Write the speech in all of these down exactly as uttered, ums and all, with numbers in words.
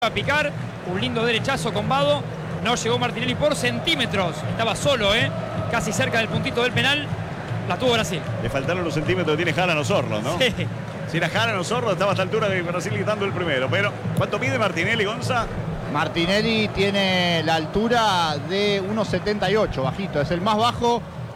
a picar, un lindo derechazo con Vado, no llegó Martinelli por centímetros, estaba solo, ¿eh? casi cerca del puntito del penal, la tuvo Brasil. Le faltaron los centímetros que tiene Jara Osorno, ¿no? Sí. Si era Jara Osorno, estaba a esta altura de Brasil gritando el primero, pero ¿cuánto mide Martinelli, Gonza? Martinelli tiene la altura de uno setenta y ocho, bajito, es el más bajo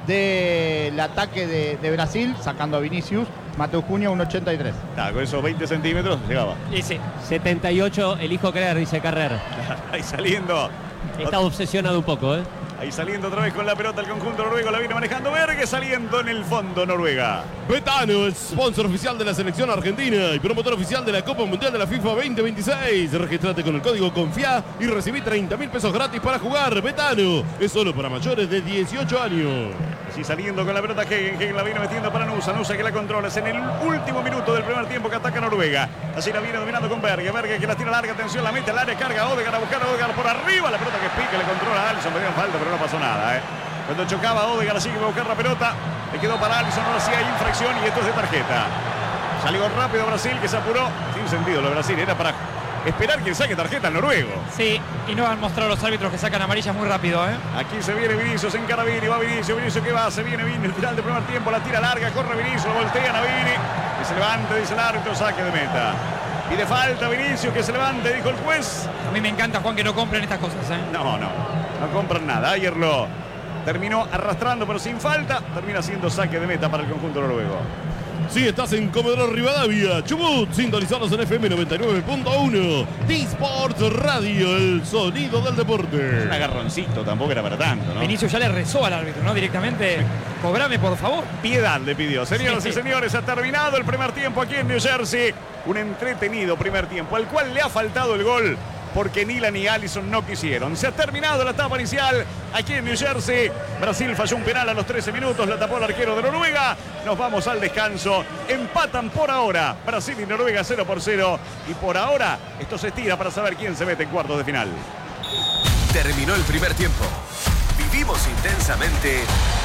del ataque de, de Brasil, sacando a Vinicius. Mateo Cunha uno ochenta y tres. Ah, con esos veinte centímetros llegaba. Y sí. setenta y ocho, elijo creer, dice Carrer. Ahí saliendo. Está obsesionado un poco, ¿eh? Ahí saliendo otra vez con la pelota el conjunto noruego. La viene manejando Berge, saliendo en el fondo Noruega. Betano es sponsor oficial de la selección argentina y promotor oficial de la Copa Mundial de la FIFA veinte veintiséis. Registrate con el código CONFIA y recibí treinta mil pesos gratis para jugar. Betano es solo para mayores de dieciocho años. Así saliendo con la pelota Hegen. Hegen la viene metiendo para Nusa. Nusa que la controla. Es en el último minuto del primer tiempo que ataca Noruega. Así la viene dominando con Berge. Berge que la tira larga. Atención, la mete al área. Carga a Odegaard a buscar a Odegaard por arriba. La pelota que pica, le controla a Alisson. Me dio falta, pero no pasó nada, ¿eh? Cuando chocaba Odegaard, así que va a buscar la pelota. Le quedó para Alisson. Ahora sí hay infracción y esto es de tarjeta. Salió rápido Brasil, que se apuró. Sin sentido lo de Brasil. Era para esperar que saque tarjeta al noruego. Sí, y no han mostrado los árbitros que sacan amarillas muy rápido, ¿eh? Aquí se viene Vinicius, en cara Vini, va Vinicius, Vinicius que va, se viene Vini, el final del primer tiempo, la tira larga, corre Vinicius, lo voltean a Vini, que se levante, dice el árbitro, saque de meta. Pide falta Vinicius, que se levante, dijo el juez. A mí me encanta, Juan, que no compren estas cosas, ¿eh? No, no, no compran nada. Ayer lo terminó arrastrando, pero sin falta, termina siendo saque de meta para el conjunto noruego. Si estás en Comodoro Rivadavia, Chubut, sintonizados en F M noventa y nueve punto uno. D-Sport Radio, el sonido del deporte. Un agarroncito, tampoco era para tanto, ¿no? Vinicius ya le rezó al árbitro, ¿no? Directamente, cobrame por favor. Piedad le pidió. Señoras sí, y sí. señores, ha terminado el primer tiempo aquí en New Jersey. Un entretenido primer tiempo, al cual le ha faltado el gol porque Nila ni Alisson no quisieron. Se ha terminado la etapa inicial aquí en New Jersey. Brasil falló un penal a los trece minutos, la tapó el arquero de Noruega. Nos vamos al descanso. Empatan por ahora Brasil y Noruega cero por cero. Y por ahora esto se estira para saber quién se mete en cuartos de final. Terminó el primer tiempo. Vivimos intensamente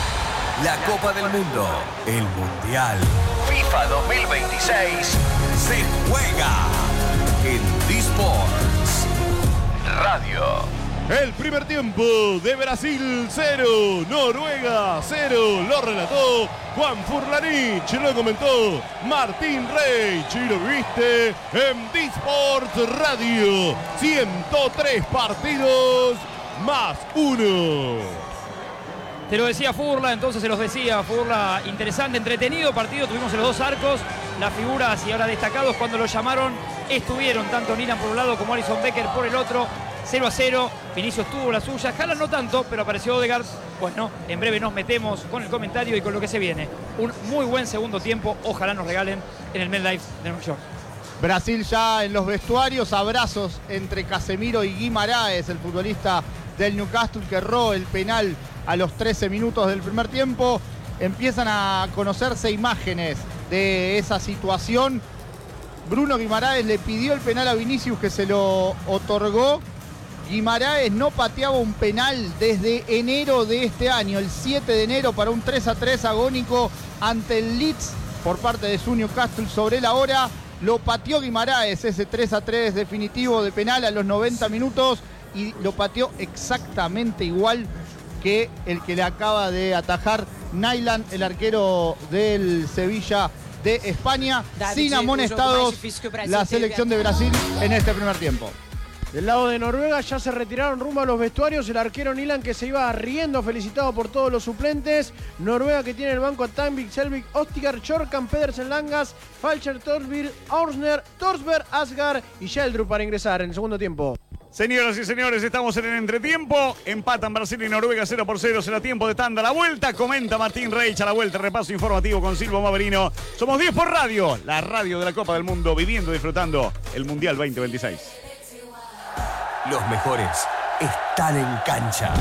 la Copa del Mundo. El Mundial FIFA dos mil veintiséis se juega en D-Sports Radio. El primer tiempo de Brasil cero, Noruega cero. Lo relató Juan Furlanich, lo comentó Martín Rey. Y lo viste en D-Sports Radio. ciento tres partidos más uno. Te lo decía Furla, entonces se los decía Furla, interesante, entretenido partido, tuvimos en los dos arcos, las figuras y ahora destacados cuando lo llamaron estuvieron tanto Nilan por un lado como Alisson Becker por el otro, cero a cero, Vinicius tuvo la suya, Haaland no tanto, pero apareció Odegaard. Bueno, en breve nos metemos con el comentario y con lo que se viene. Un muy buen segundo tiempo, ojalá nos regalen en el MetLife de Nueva York. Brasil ya en los vestuarios, abrazos entre Casemiro y Guimaraes, el futbolista del Newcastle que erró el penal a los trece minutos del primer tiempo. Empiezan a conocerse imágenes de esa situación. Bruno Guimaraes le pidió el penal a Vinicius, que se lo otorgó. Guimaraes no pateaba un penal desde enero de este año, el siete de enero, para un tres a tres agónico ante el Leeds por parte de su Newcastle sobre la hora. Lo pateó Guimaraes, ese tres a tres definitivo de penal a los noventa minutos, y lo pateó exactamente igual que el que le acaba de atajar Nyland, el arquero del Sevilla de España. Sin amonestados la selección de Brasil en este primer tiempo. Del lado de Noruega ya se retiraron rumbo a los vestuarios. El arquero Nilan, que se iba riendo, felicitado por todos los suplentes. Noruega, que tiene el banco a Tanvik, Selvik, Ostigar, Chorkan, Pedersen, Langas, Falcher, Torsby, Aursner, Torsberg, Asgar y Sheldrup para ingresar en el segundo tiempo. Señoras y señores, estamos en el entretiempo. Empatan Brasil y Noruega cero por cero. Será tiempo de tanda. La vuelta, comenta Martín Reich a la vuelta. Repaso informativo con Silvio Maverino. Somos diez por radio, la radio de la Copa del Mundo, viviendo y disfrutando el Mundial veinte veintiséis. Los mejores están en cancha.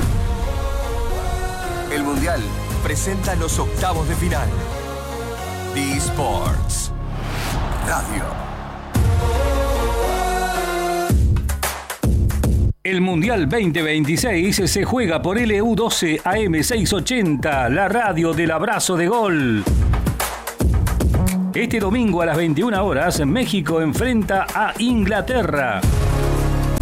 El Mundial presenta los octavos de final. D-Sports Radio. El Mundial veinte veintiséis se juega por L U doce A M seiscientos ochenta, la radio del abrazo de gol. Este domingo a las veintiuna horas, México enfrenta a Inglaterra.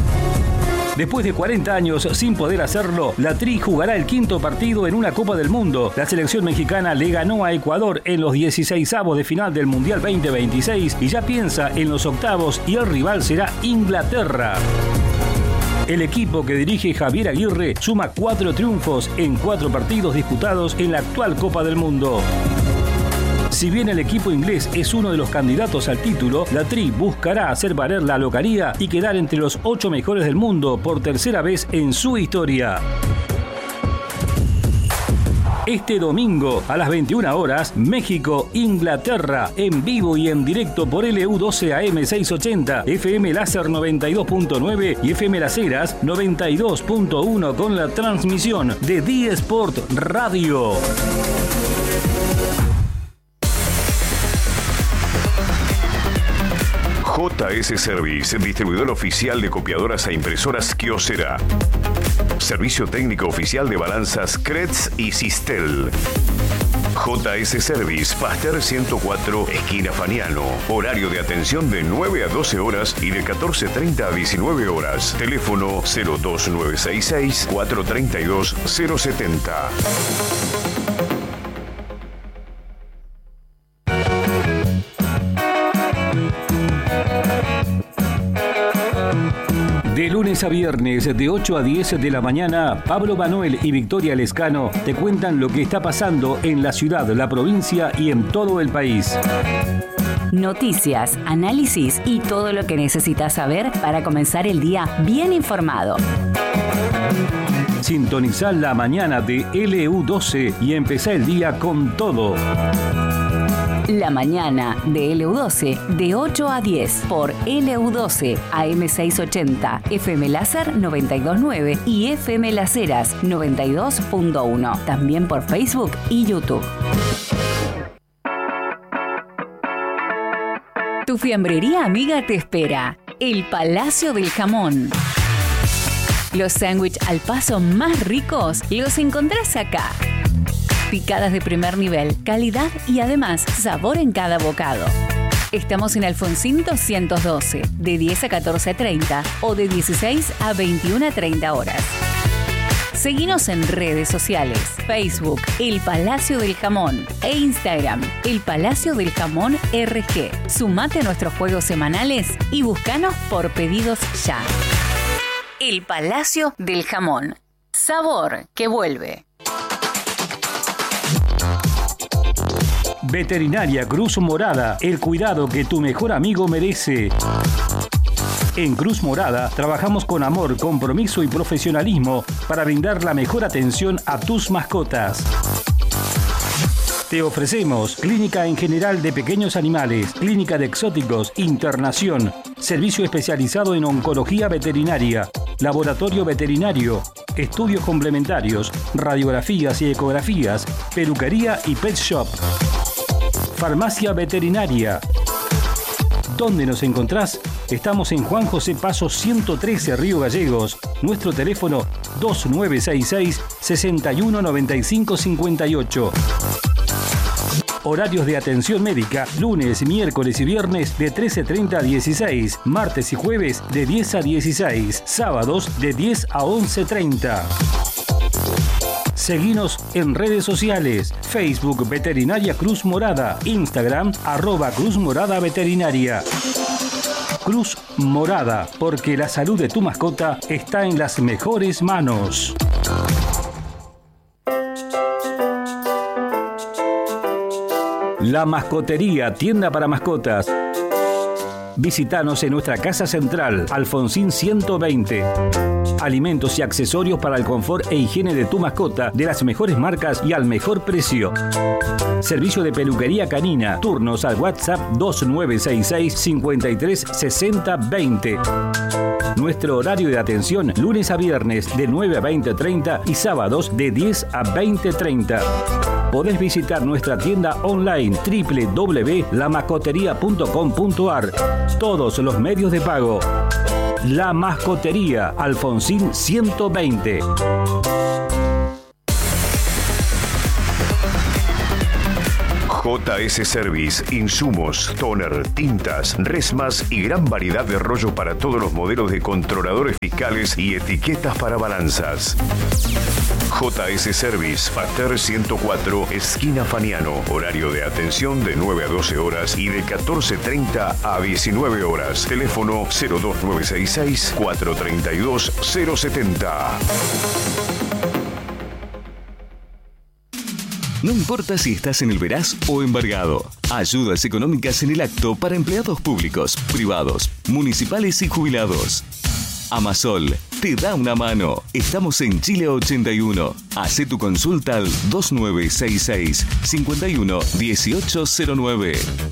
Después de cuarenta años sin poder hacerlo, la Tri jugará el quinto partido en una Copa del Mundo. La selección mexicana le ganó a Ecuador en los dieciseisavos de final del Mundial veinte veintiséis y ya piensa en los octavos y el rival será Inglaterra. El equipo que dirige Javier Aguirre suma cuatro triunfos en cuatro partidos disputados en la actual Copa del Mundo. Si bien el equipo inglés es uno de los candidatos al título, la Tri buscará hacer valer la localía y quedar entre los ocho mejores del mundo por tercera vez en su historia. Este domingo a las veintiuna horas, México-Inglaterra, en vivo y en directo por L U doce A M seiscientos ochenta, F M Láser noventa y dos punto nueve y F M Las Heras noventa y dos punto uno con la transmisión de D Sport Radio. J S Service, distribuidor oficial de copiadoras e impresoras Kyocera. Servicio técnico oficial de balanzas Kretz y Sistel. J S Service, Pasteur ciento cuatro, esquina Faniano. Horario de atención de nueve a doce horas y de catorce treinta a diecinueve horas. Teléfono cero dos nueve seis seis, cuatro tres dos, cero siete cero. De lunes a viernes, de ocho a diez de la mañana, Pablo Manuel y Victoria Lescano te cuentan lo que está pasando en la ciudad, la provincia y en todo el país. Noticias, análisis y todo lo que necesitas saber para comenzar el día bien informado. Sintonizá la mañana de L U doce y empezá el día con todo. La mañana de L U doce de ocho a diez por L U doce A M seiscientos ochenta, F M Láser noventa y dos punto nueve y F M Las Heras noventa y dos punto uno. También por Facebook y YouTube. Tu fiambrería amiga te espera. El Palacio del Jamón. Los sándwiches al paso más ricos los encontrás acá. Picadas de primer nivel, calidad y además sabor en cada bocado. Estamos en Alfonsín doscientos doce, de diez a catorce treinta o de dieciséis a veintiuna treinta horas. Seguinos en redes sociales, Facebook, El Palacio del Jamón e Instagram, El Palacio del Jamón R G. Sumate a nuestros juegos semanales y búscanos por pedidos ya. El Palacio del Jamón. Sabor que vuelve. Veterinaria Cruz Morada, el cuidado que tu mejor amigo merece. En Cruz Morada trabajamos con amor, compromiso y profesionalismo para brindar la mejor atención a tus mascotas. Te ofrecemos clínica en general de pequeños animales, clínica de exóticos, internación, servicio especializado en oncología veterinaria, laboratorio veterinario, estudios complementarios, radiografías y ecografías, peluquería y pet shop. Farmacia veterinaria. ¿Dónde nos encontrás? Estamos en Juan José Paso ciento trece, Río Gallegos. Nuestro teléfono dos nueve seis seis, seis uno nueve cinco cinco ocho. Horarios de atención médica, lunes, miércoles y viernes de trece treinta a dieciséis, martes y jueves de diez a dieciséis, sábados de diez a once treinta. Seguinos en redes sociales, Facebook Veterinaria Cruz Morada, Instagram arroba Cruz Morada Veterinaria. Cruz Morada, porque la salud de tu mascota está en las mejores manos. La Mascotería, tienda para mascotas. Visítanos en nuestra casa central, Alfonsín ciento veinte. Alimentos y accesorios para el confort e higiene de tu mascota, de las mejores marcas y al mejor precio. Servicio de peluquería canina. Turnos al WhatsApp dos nueve seis seis, cinco tres seis cero dos cero. Nuestro horario de atención, lunes a viernes de nueve a veinte treinta y sábados de diez a veinte treinta. Podés visitar nuestra tienda online doble u doble u doble u punto la mascotería punto com punto a r. Todos los medios de pago. La Mascotería, Alfonsín ciento veinte. J S Service, insumos, toner, tintas, resmas y gran variedad de rollo para todos los modelos de controladores fiscales y etiquetas para balanzas. J S Service, Pater ciento cuatro, esquina Faniano. Horario de atención de nueve a doce horas y de catorce treinta a diecinueve horas. Teléfono cero dos nueve seis seis, cuatro tres dos, cero siete cero. No importa si estás en el Veraz o embargado. Ayudas económicas en el acto para empleados públicos, privados, municipales y jubilados. Amasol te da una mano. Estamos en Chile ochenta y uno. Hacé tu consulta al dos nueve seis seis, cinco uno uno ocho cero nueve.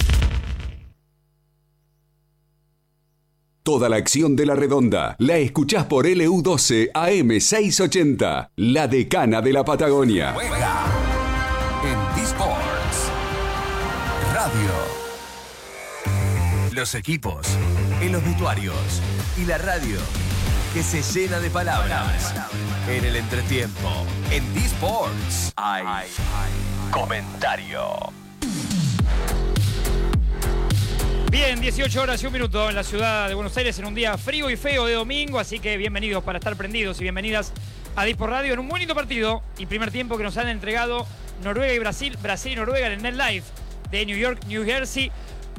Toda la acción de La Redonda la escuchás por L U doce A M seiscientos ochenta, la decana de la Patagonia. Juega en D-Sports Radio. Los equipos, en los vestuarios y la radio que se llena de palabras. En el entretiempo, en D-Sports hay comentario. Bien, dieciocho horas y un minuto en la ciudad de Buenos Aires en un día frío y feo de domingo, así que bienvenidos para estar prendidos y bienvenidas a D-Sport Radio en un bonito partido y primer tiempo que nos han entregado Noruega y Brasil, Brasil y Noruega en el NetLife de New York, New Jersey.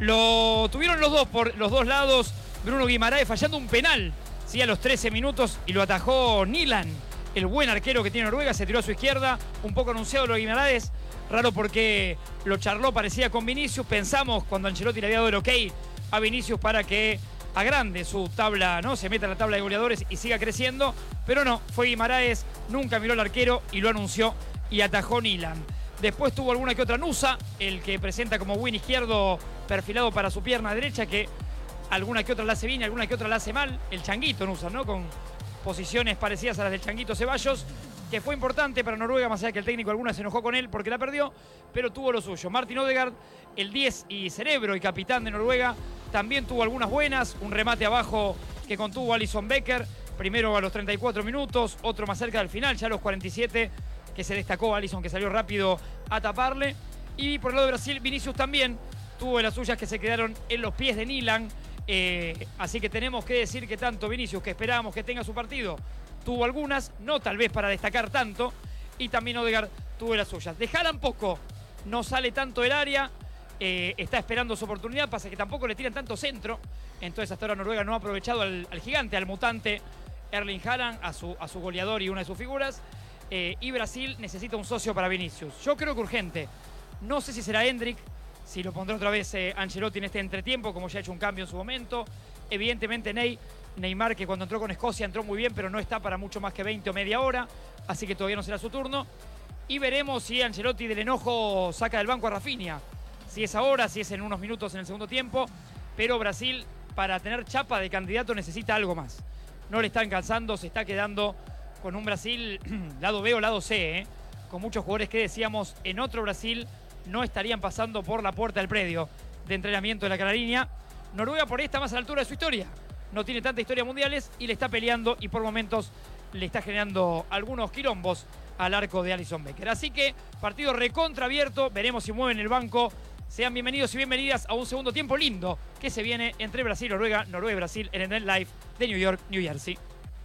Lo tuvieron los dos por los dos lados, Bruno Guimaraes fallando un penal, sí, a los trece minutos y lo atajó Nilan, el buen arquero que tiene Noruega, se tiró a su izquierda, un poco anunciado lo de Guimaraes. Raro porque lo charló, parecía con Vinicius. Pensamos cuando Ancelotti le había dado el ok a Vinicius para que agrande su tabla, ¿no? Se meta en la tabla de goleadores y siga creciendo. Pero no, fue Guimaraes, nunca miró al arquero y lo anunció y atajó Nilan. Después tuvo alguna que otra Nusa, el que presenta como win izquierdo perfilado para su pierna derecha, que alguna que otra la hace bien y alguna que otra la hace mal. El Changuito Nusa, ¿no? Con posiciones parecidas a las del Changuito Ceballos, que fue importante para Noruega, más allá que el técnico alguna se enojó con él porque la perdió, pero tuvo lo suyo. Martin Odegaard, el diez y cerebro y capitán de Noruega, también tuvo algunas buenas, un remate abajo que contuvo Alisson Becker, primero a los treinta y cuatro minutos, otro más cerca del final, ya a los cuarenta y siete, que se destacó Alisson, que salió rápido a taparle. Y por el lado de Brasil, Vinicius también tuvo las suyas que se quedaron en los pies de Nilan, eh, así que tenemos que decir que tanto Vinicius, que esperábamos que tenga su partido, tuvo algunas, no tal vez para destacar tanto, y también Odegaard tuvo las suyas. De Haaland poco, no sale tanto del área, eh, está esperando su oportunidad, pasa que tampoco le tiran tanto centro, entonces hasta ahora Noruega no ha aprovechado al, al gigante, al mutante Erling Haaland, a su, a su goleador y una de sus figuras, eh, y Brasil necesita un socio para Vinicius. Yo creo que urgente, no sé si será Endrick, si lo pondrá otra vez eh, Ancelotti en este entretiempo, como ya ha hecho un cambio en su momento, evidentemente Ney, Neymar, que cuando entró con Escocia entró muy bien, pero no está para mucho más que veinte o media hora, así que todavía no será su turno. Y veremos si Ancelotti del enojo saca del banco a Rafinha. Si es ahora, si es en unos minutos en el segundo tiempo. Pero Brasil, para tener chapa de candidato, necesita algo más. No le están cansando, se está quedando con un Brasil lado B o lado C, ¿eh? Con muchos jugadores que decíamos en otro Brasil no estarían pasando por la puerta del predio de entrenamiento de la Canariña. Noruega por ahí está más a la altura de su historia. No tiene tanta historia mundiales y le está peleando y por momentos le está generando algunos quilombos al arco de Alisson Becker. Así que partido recontra abierto, veremos si mueven el banco. Sean bienvenidos y bienvenidas a un segundo tiempo lindo que se viene entre Brasil y Noruega, Noruega y Brasil en el NetLife de New York, New Jersey.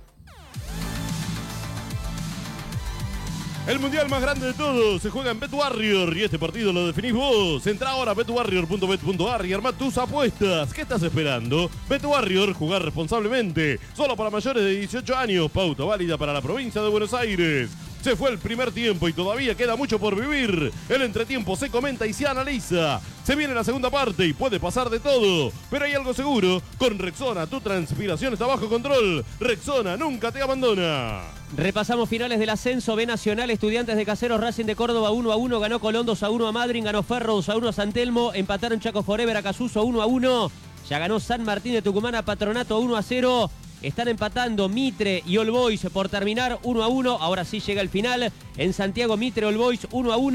El mundial más grande de todos se juega en BetWarrior y este partido lo definís vos. Entra ahora a bet warrior punto bet punto a r y armá tus apuestas. ¿Qué estás esperando? BetWarrior, jugar responsablemente. Solo para mayores de dieciocho años. Pauta válida para la provincia de Buenos Aires. Se fue el primer tiempo y todavía queda mucho por vivir. El entretiempo se comenta y se analiza. Se viene la segunda parte y puede pasar de todo. Pero hay algo seguro. Con Rexona tu transpiración está bajo control. Rexona nunca te abandona. Repasamos finales del ascenso. B Nacional, Estudiantes de Caseros, Racing de Córdoba uno a uno. Ganó Colón dos a uno a Madryn. Ganó Ferro dos a uno a San Telmo. Empataron Chaco Forever a Casuso uno a uno. Ya ganó San Martín de Tucumán a Patronato uno a cero. Están empatando Mitre y All Boys por terminar uno a uno. Ahora sí llega el final. En Santiago, Mitre, All Boys uno a uno.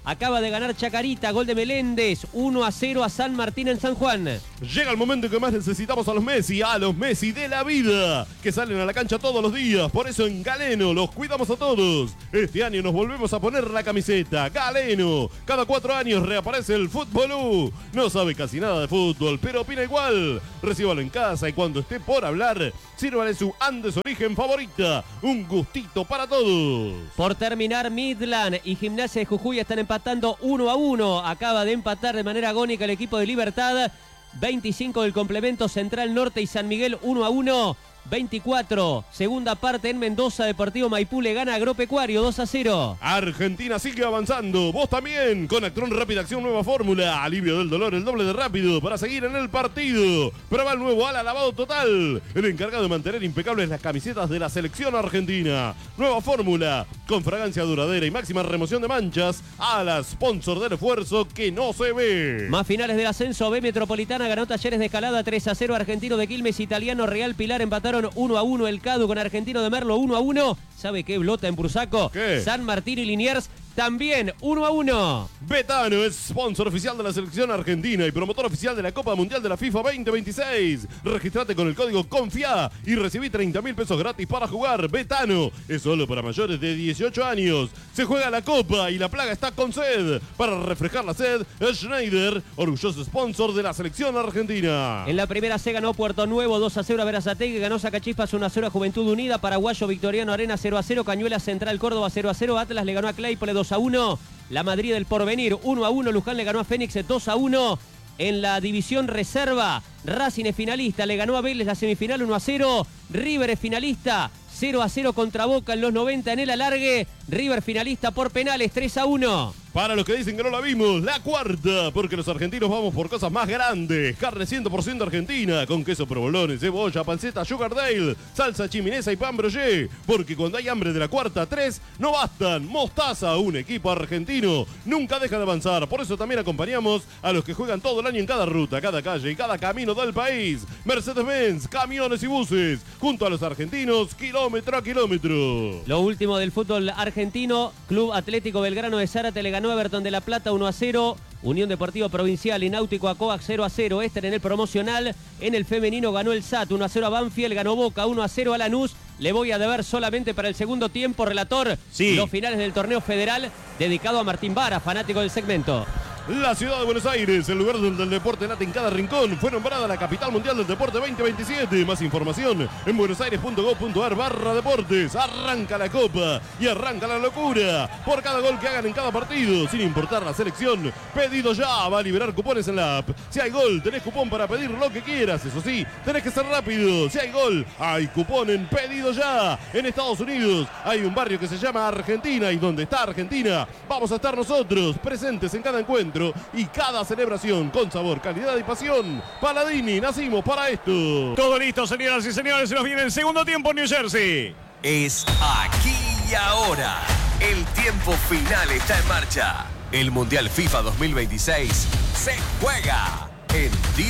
Acaba de ganar Chacarita, gol de Meléndez, uno a cero a San Martín en San Juan. Llega el momento que más necesitamos a los Messi, a los Messi de la vida, que salen a la cancha todos los días. Por eso en Galeno los cuidamos a todos. Este año nos volvemos a poner la camiseta. Galeno, cada cuatro años reaparece el Fútbol U. No sabe casi nada de fútbol, pero opina igual. Recíbalo en casa y cuando esté por hablar, sírvale su Andes Origen favorita. Un gustito para todos. Por terminar, Midland y Gimnasia de Jujuy están empatando uno a uno. Acaba de empatar de manera agónica el equipo de Libertad. veinticinco del complemento, Central Norte y San Miguel uno a uno. veinticuatro, segunda parte en Mendoza, Deportivo Maipú le gana Agropecuario dos a cero. Argentina sigue avanzando, vos también, con Actron Rápida Acción Nueva Fórmula, alivio del dolor, el doble de rápido para seguir en el partido. Prueba el nuevo ala lavado total, el encargado de mantener impecables las camisetas de la selección argentina. Nueva fórmula, con fragancia duradera y máxima remoción de manchas, ala sponsor del esfuerzo que no se ve. Más finales del ascenso, B Metropolitana ganó Talleres de Escalada tres a cero, Argentino de Quilmes, Italiano Real Pilar empataron uno a uno, el Cadu con Argentino de Merlo uno a uno. ¿Sabe qué blota en Bursaco? ¿Qué? San Martín y Liniers también uno a uno. Betano es sponsor oficial de la selección argentina y promotor oficial de la Copa Mundial de la FIFA veinte veintiséis. Registrate con el código CONFIA y recibí treinta mil pesos gratis para jugar. Betano es solo para mayores de dieciocho años. Se juega la Copa y la plaga está con sed. Para refrescar la sed, Schneider, orgulloso sponsor de la selección argentina. En la primera se ganó Puerto Nuevo dos a cero a Berazategui, ganó Sacachispas uno a cero a Juventud Unida, Paraguayo Victoriano Arena cero a cero, Cañuela Central Córdoba cero a cero, Atlas le ganó a Claypole dos a uno, la Madrid del Porvenir uno a uno, Luján le ganó a Fénix dos a uno. En la división reserva, Racing es finalista, le ganó a Vélez la semifinal uno a cero, River es finalista cero a cero contra Boca en los noventa en el alargue, River finalista por penales tres a uno. Para los que dicen que no la vimos, la cuarta, porque los argentinos vamos por cosas más grandes. Carne cien por ciento argentina, con queso provolone, cebolla, panceta, sugar dale, salsa chiminesa y pan brioché. Porque cuando hay hambre de la cuarta, tres no bastan. Mostaza, un equipo argentino, nunca deja de avanzar. Por eso también acompañamos a los que juegan todo el año en cada ruta, cada calle y cada camino del país. Mercedes-Benz, camiones y buses, junto a los argentinos, kilómetro a kilómetro. Lo último del fútbol argentino, Club Atlético Belgrano de Zárate le ganó Everton de La Plata uno a cero, Unión Deportivo Provincial y Náutico Acoac cero a cero, este en el promocional. En el femenino ganó el S A T uno a cero a Banfield, ganó Boca uno a cero a Lanús. Le voy a deber solamente para el segundo tiempo, relator, sí, los finales del torneo federal dedicado a Martín Vara, fanático del segmento. La ciudad de Buenos Aires, el lugar donde el deporte late en cada rincón, fue nombrada la capital mundial del deporte veinte veintisiete. Más información en buenosaires.gov.ar barra deportes. Arranca la copa y arranca la locura. Por cada gol que hagan en cada partido, sin importar la selección, pedido ya. Va a liberar cupones en la app. Si hay gol, tenés cupón para pedir lo que quieras. Eso sí, tenés que ser rápido. Si hay gol, hay cupón en pedido ya. En Estados Unidos hay un barrio que se llama Argentina, y donde está Argentina, vamos a estar nosotros, presentes en cada encuentro y cada celebración con sabor, calidad y pasión. Paladini, nacimos para esto. Todo listo, señoras y señores, se nos viene el segundo tiempo en New Jersey. Es aquí y ahora. El tiempo final está en marcha. El Mundial FIFA dos mil veintiséis se juega en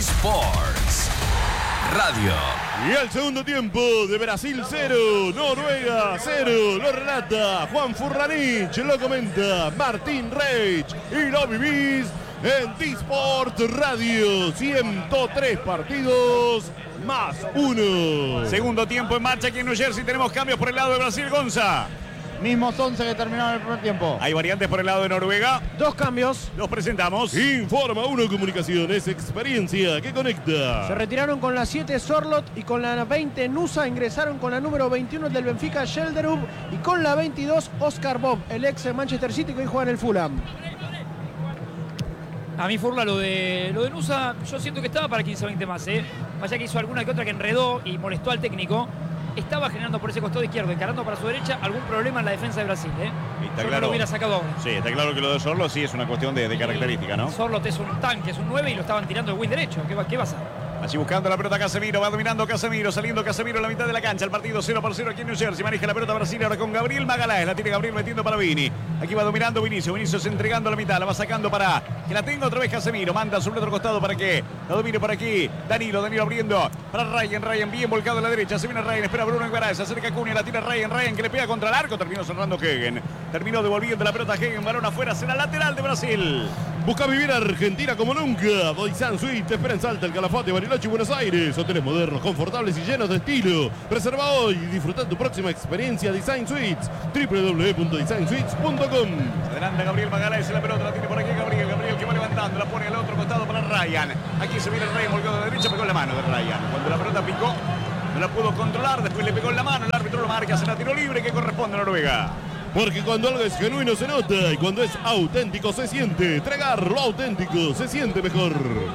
D-Sports Radio. Y el segundo tiempo de Brasil cero, Noruega cero, lo relata Juan Furlanich, lo comenta Martín Reich y lo vivís en D-Sport Radio. ciento tres partidos más uno. Segundo tiempo en marcha aquí en New Jersey. Tenemos cambios por el lado de Brasil, Gonza. Mismos once que terminaron el primer tiempo. Hay variantes por el lado de Noruega. Dos cambios. Los presentamos. Informa uno Comunicaciones, experiencia que conecta. Se retiraron con la siete Sorlot y con la veinte Nusa. Ingresaron con la número veintiuno del Benfica, Gelderub, y con la veintidós Oscar Bob, el ex Manchester City que hoy juega en el Fulham. A mí, Furla, lo de, lo de Nusa, yo siento que estaba para quince o veinte más, ¿eh? Vaya que hizo alguna que otra que enredó y molestó al técnico. Estaba generando por ese costado izquierdo, encarando para su derecha, algún problema en la defensa de Brasil, ¿eh? Está yo claro, no lo hubiera sacado aún. Sí, está claro que lo de Sorlot sí es una cuestión de, de característica, ¿no? Sorlot es un tanque, es un nueve y lo estaban tirando el wing derecho. ¿Qué va, qué pasa? Allí buscando la pelota Casemiro, va dominando Casemiro, saliendo Casemiro en la mitad de la cancha. El partido cero por cero aquí en New Jersey. Maneja la pelota Brasil ahora con Gabriel Magaláes. La tiene Gabriel metiendo para Vini. Aquí va dominando Vinicius. Vinicius entregando la mitad. La va sacando para que la tenga otra vez Casemiro. Manda sobre el otro costado para que la domine por aquí. Danilo, Danilo abriendo para Ryan. Ryan bien volcado a la derecha. Se viene Ryan, espera Bruno Guimaraes. Se acerca Cunha, la tira Ryan. Ryan que le pega contra el arco. Terminó cerrando Kegen. terminó devolviendo la pelota a Hagen, balón afuera, será lateral de Brasil. Busca vivir Argentina como nunca. Doizan Suite te espera en Salta, el Calafate, Bariloche y Buenos Aires. Hoteles modernos, confortables y llenos de estilo. Reserva hoy y disfruta tu próxima experiencia Design Suites. doble u doble u doble u punto design suites punto com. Adelanta Gabriel Magaláes, la pelota la tiene por aquí Gabriel. Gabriel que va levantando, la pone al otro costado para Ryan. Aquí se viene el Rey, volcado de derecha, pegó en la mano de Ryan. Cuando la pelota picó, no la pudo controlar, después le pegó en la mano. El árbitro lo marca, será tiro libre que corresponde a Noruega. Porque cuando algo es genuino se nota y cuando es auténtico se siente. Tragar lo auténtico se siente mejor.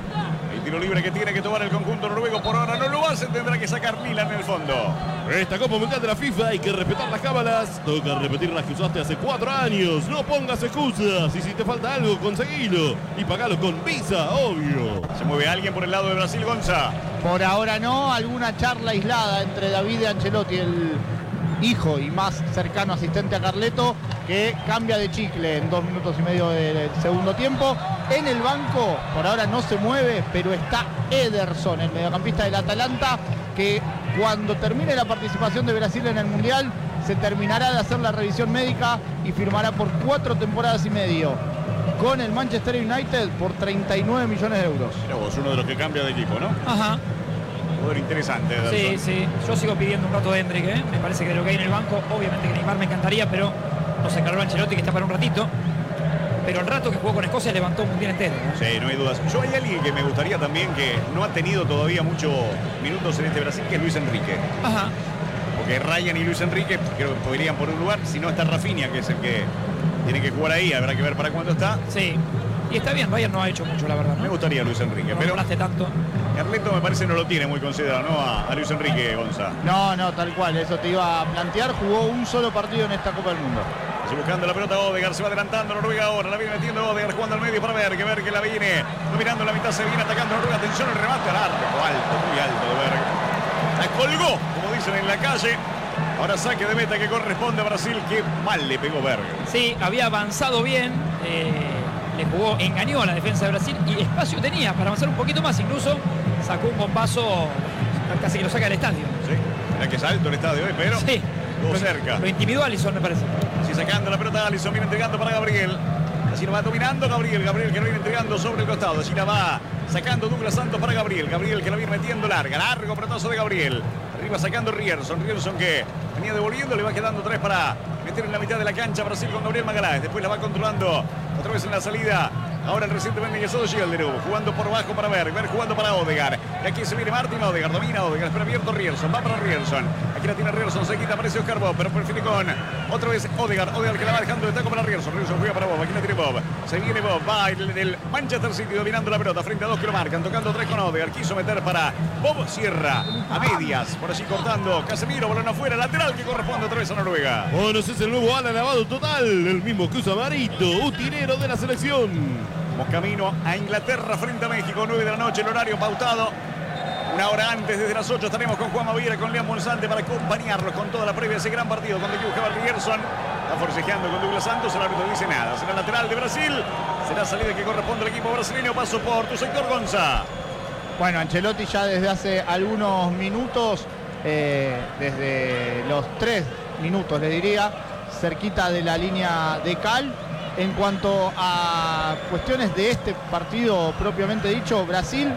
El tiro libre que tiene que tomar el conjunto noruego por ahora no lo hace, tendrá que sacar Milan en el fondo. Esta Copa Mundial de la FIFA hay que respetar las cábalas. Toca repetir las que usaste hace cuatro años. No pongas excusas y si te falta algo, conseguilo. Y pagalo con Visa, obvio. ¿Se mueve alguien por el lado de Brasil, Gonza? Por ahora no, alguna charla aislada entre David Ancelotti, el hijo y más cercano asistente a Carleto, que cambia de chicle en dos minutos y medio del segundo tiempo. En el banco, por ahora no se mueve, pero está Ederson, el mediocampista del Atalanta, que cuando termine la participación de Brasil en el Mundial, se terminará de hacer la revisión médica y firmará por cuatro temporadas y medio con el Manchester United por treinta y nueve millones de euros. Pero vos, uno de los que cambia de equipo, ¿no? Ajá. Jugador interesante, Ederson. Sí, sí. Yo sigo pidiendo un rato de Hendrik, ¿eh? Me parece que de lo que hay en el banco, obviamente que Neymar me encantaría, pero nos encargó Ancelotti que está para un ratito. Pero el rato que jugó con Escocia levantó un mundial entero, ¿no? Sí, no hay dudas. Yo hay alguien que me gustaría también que no ha tenido todavía muchos minutos en este Brasil, que es Luis Enrique. Ajá. Porque Ryan y Luis Enrique creo que podrían por un lugar, si no está Rafinha, que es el que tiene que jugar ahí, habrá que ver para cuándo está. Sí. Y está bien, Ryan no ha hecho mucho, la verdad, ¿no? Me gustaría Luis Enrique, no pero hablaste tanto. Carleto me parece no lo tiene muy considerado, ¿no? A, a Luis Enrique, Gonza. No, no, tal cual, eso te iba a plantear. Jugó un solo partido en esta Copa del Mundo. Así buscando la pelota Odegaard, se va adelantando Noruega ahora, la viene metiendo Odegaard jugando al medio para ver, que ver que la viene dominando la mitad, se viene atacando Noruega, atención el remate al arco, alto, muy alto de Berg. La colgó, como dicen en la calle. Ahora saque de meta que corresponde a Brasil, que mal le pegó Berg. Sí, había avanzado bien, eh, le jugó, engañó a la defensa de Brasil y espacio tenía para avanzar un poquito más, incluso sacó un bombazo, casi que lo saca del estadio. Sí, mirá que es alto el estadio, ¿eh? Pero sí, estuvo cerca. Lo intimidó Alisson, me parece. Así sacando la pelota Alisson, viene entregando para Gabriel. Así la va dominando Gabriel, Gabriel que lo viene entregando sobre el costado. Así la va sacando Douglas Santos para Gabriel. Gabriel que la viene metiendo larga, largo pelotazo de Gabriel. Arriba sacando Rierson, Rierson que venía devolviendo, le va quedando tres para meter en la mitad de la cancha Brasil con Gabriel Magaláes. Después la va controlando otra vez en la salida. Ahora el recientemente ingresado Gilderow, jugando por bajo para Berg, Berg jugando para Odegaard. Y aquí se viene Martin Odegaard, domina Odegaard, espera abierto Rierson, va para Rierson. Aquí la tiene Rierson, se quita, aparece Oscar Bob, pero prefiere con otra vez Odegaard, Odegaard que la va dejando de taco para Rierson. Rierson juega para Bob, aquí la tiene Bob. Se viene Bob, va el del Manchester City dominando la pelota frente a dos que lo marcan, tocando tres con Odegaard. Quiso meter para Bob, cierra a medias, por allí cortando Casemiro, balón afuera, lateral que corresponde otra vez a Noruega. Bueno, ese es el nuevo ala lavado total, el mismo que usa Marito, utilero de la selección. Vamos camino a Inglaterra frente a México, nueve de la noche, el horario pautado. Una hora antes, desde las ocho, estaremos con Juan Maviera, con León Monzante para acompañarlos con toda la previa de ese gran partido. Cuando aquí buscaba Rierson, está forcejeando con Douglas Santos, el árbitro no dice nada. Será lateral de Brasil, será salida que corresponde al equipo brasileño. Paso por tu sector, Gonza. Bueno, Ancelotti ya desde hace algunos minutos, eh, desde los tres minutos le diría, cerquita de la línea de cal. En cuanto a cuestiones de este partido propiamente dicho, Brasil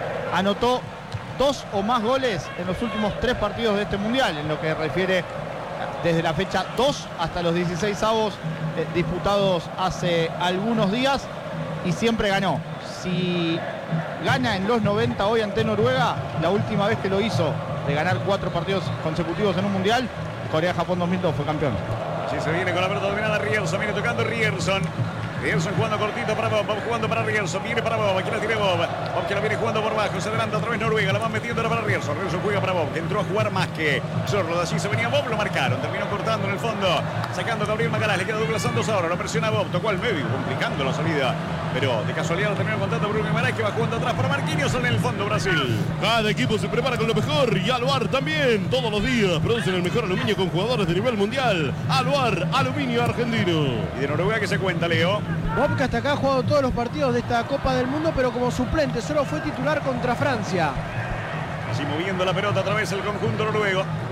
anotó dos o más goles en los últimos tres partidos de este Mundial, en lo que refiere desde la fecha dos hasta los dieciséis avos eh, disputados hace algunos días, y siempre ganó. Si gana en los noventa hoy ante Noruega, la última vez que lo hizo de ganar cuatro partidos consecutivos en un Mundial, Corea-Japón dos mil dos fue campeón. Sí, se viene con la pelota dominada Rierson, viene tocando Rierson. Rierson jugando cortito para Bob, Bob jugando para Rierson, viene para Bob, aquí la tiene Bob. Bob que la viene jugando por bajo, se adelanta otra vez Noruega, la van metiendo para Rierson. Rierson juega para Bob, que entró a jugar más que Zorro. De allí se venía Bob, lo marcaron, terminó cortando en el fondo, sacando a Gabriel Magaláes, le queda Douglas Santos ahora, lo presiona Bob, tocó al medio, complicando la salida. Pero de casualidad lo terminó contando Bruno Guimaraes, que va jugando atrás para Marquinhos en el fondo Brasil. Cada equipo se prepara con lo mejor y Aluar también. Todos los días producen el mejor aluminio con jugadores de nivel mundial. Aluar, aluminio argentino. Y de Noruega, ¿qué se cuenta, Leo? Bob, que hasta acá ha jugado todos los partidos de esta Copa del Mundo, pero como suplente, solo fue titular contra Francia. Así moviendo la pelota otra vez el conjunto noruego.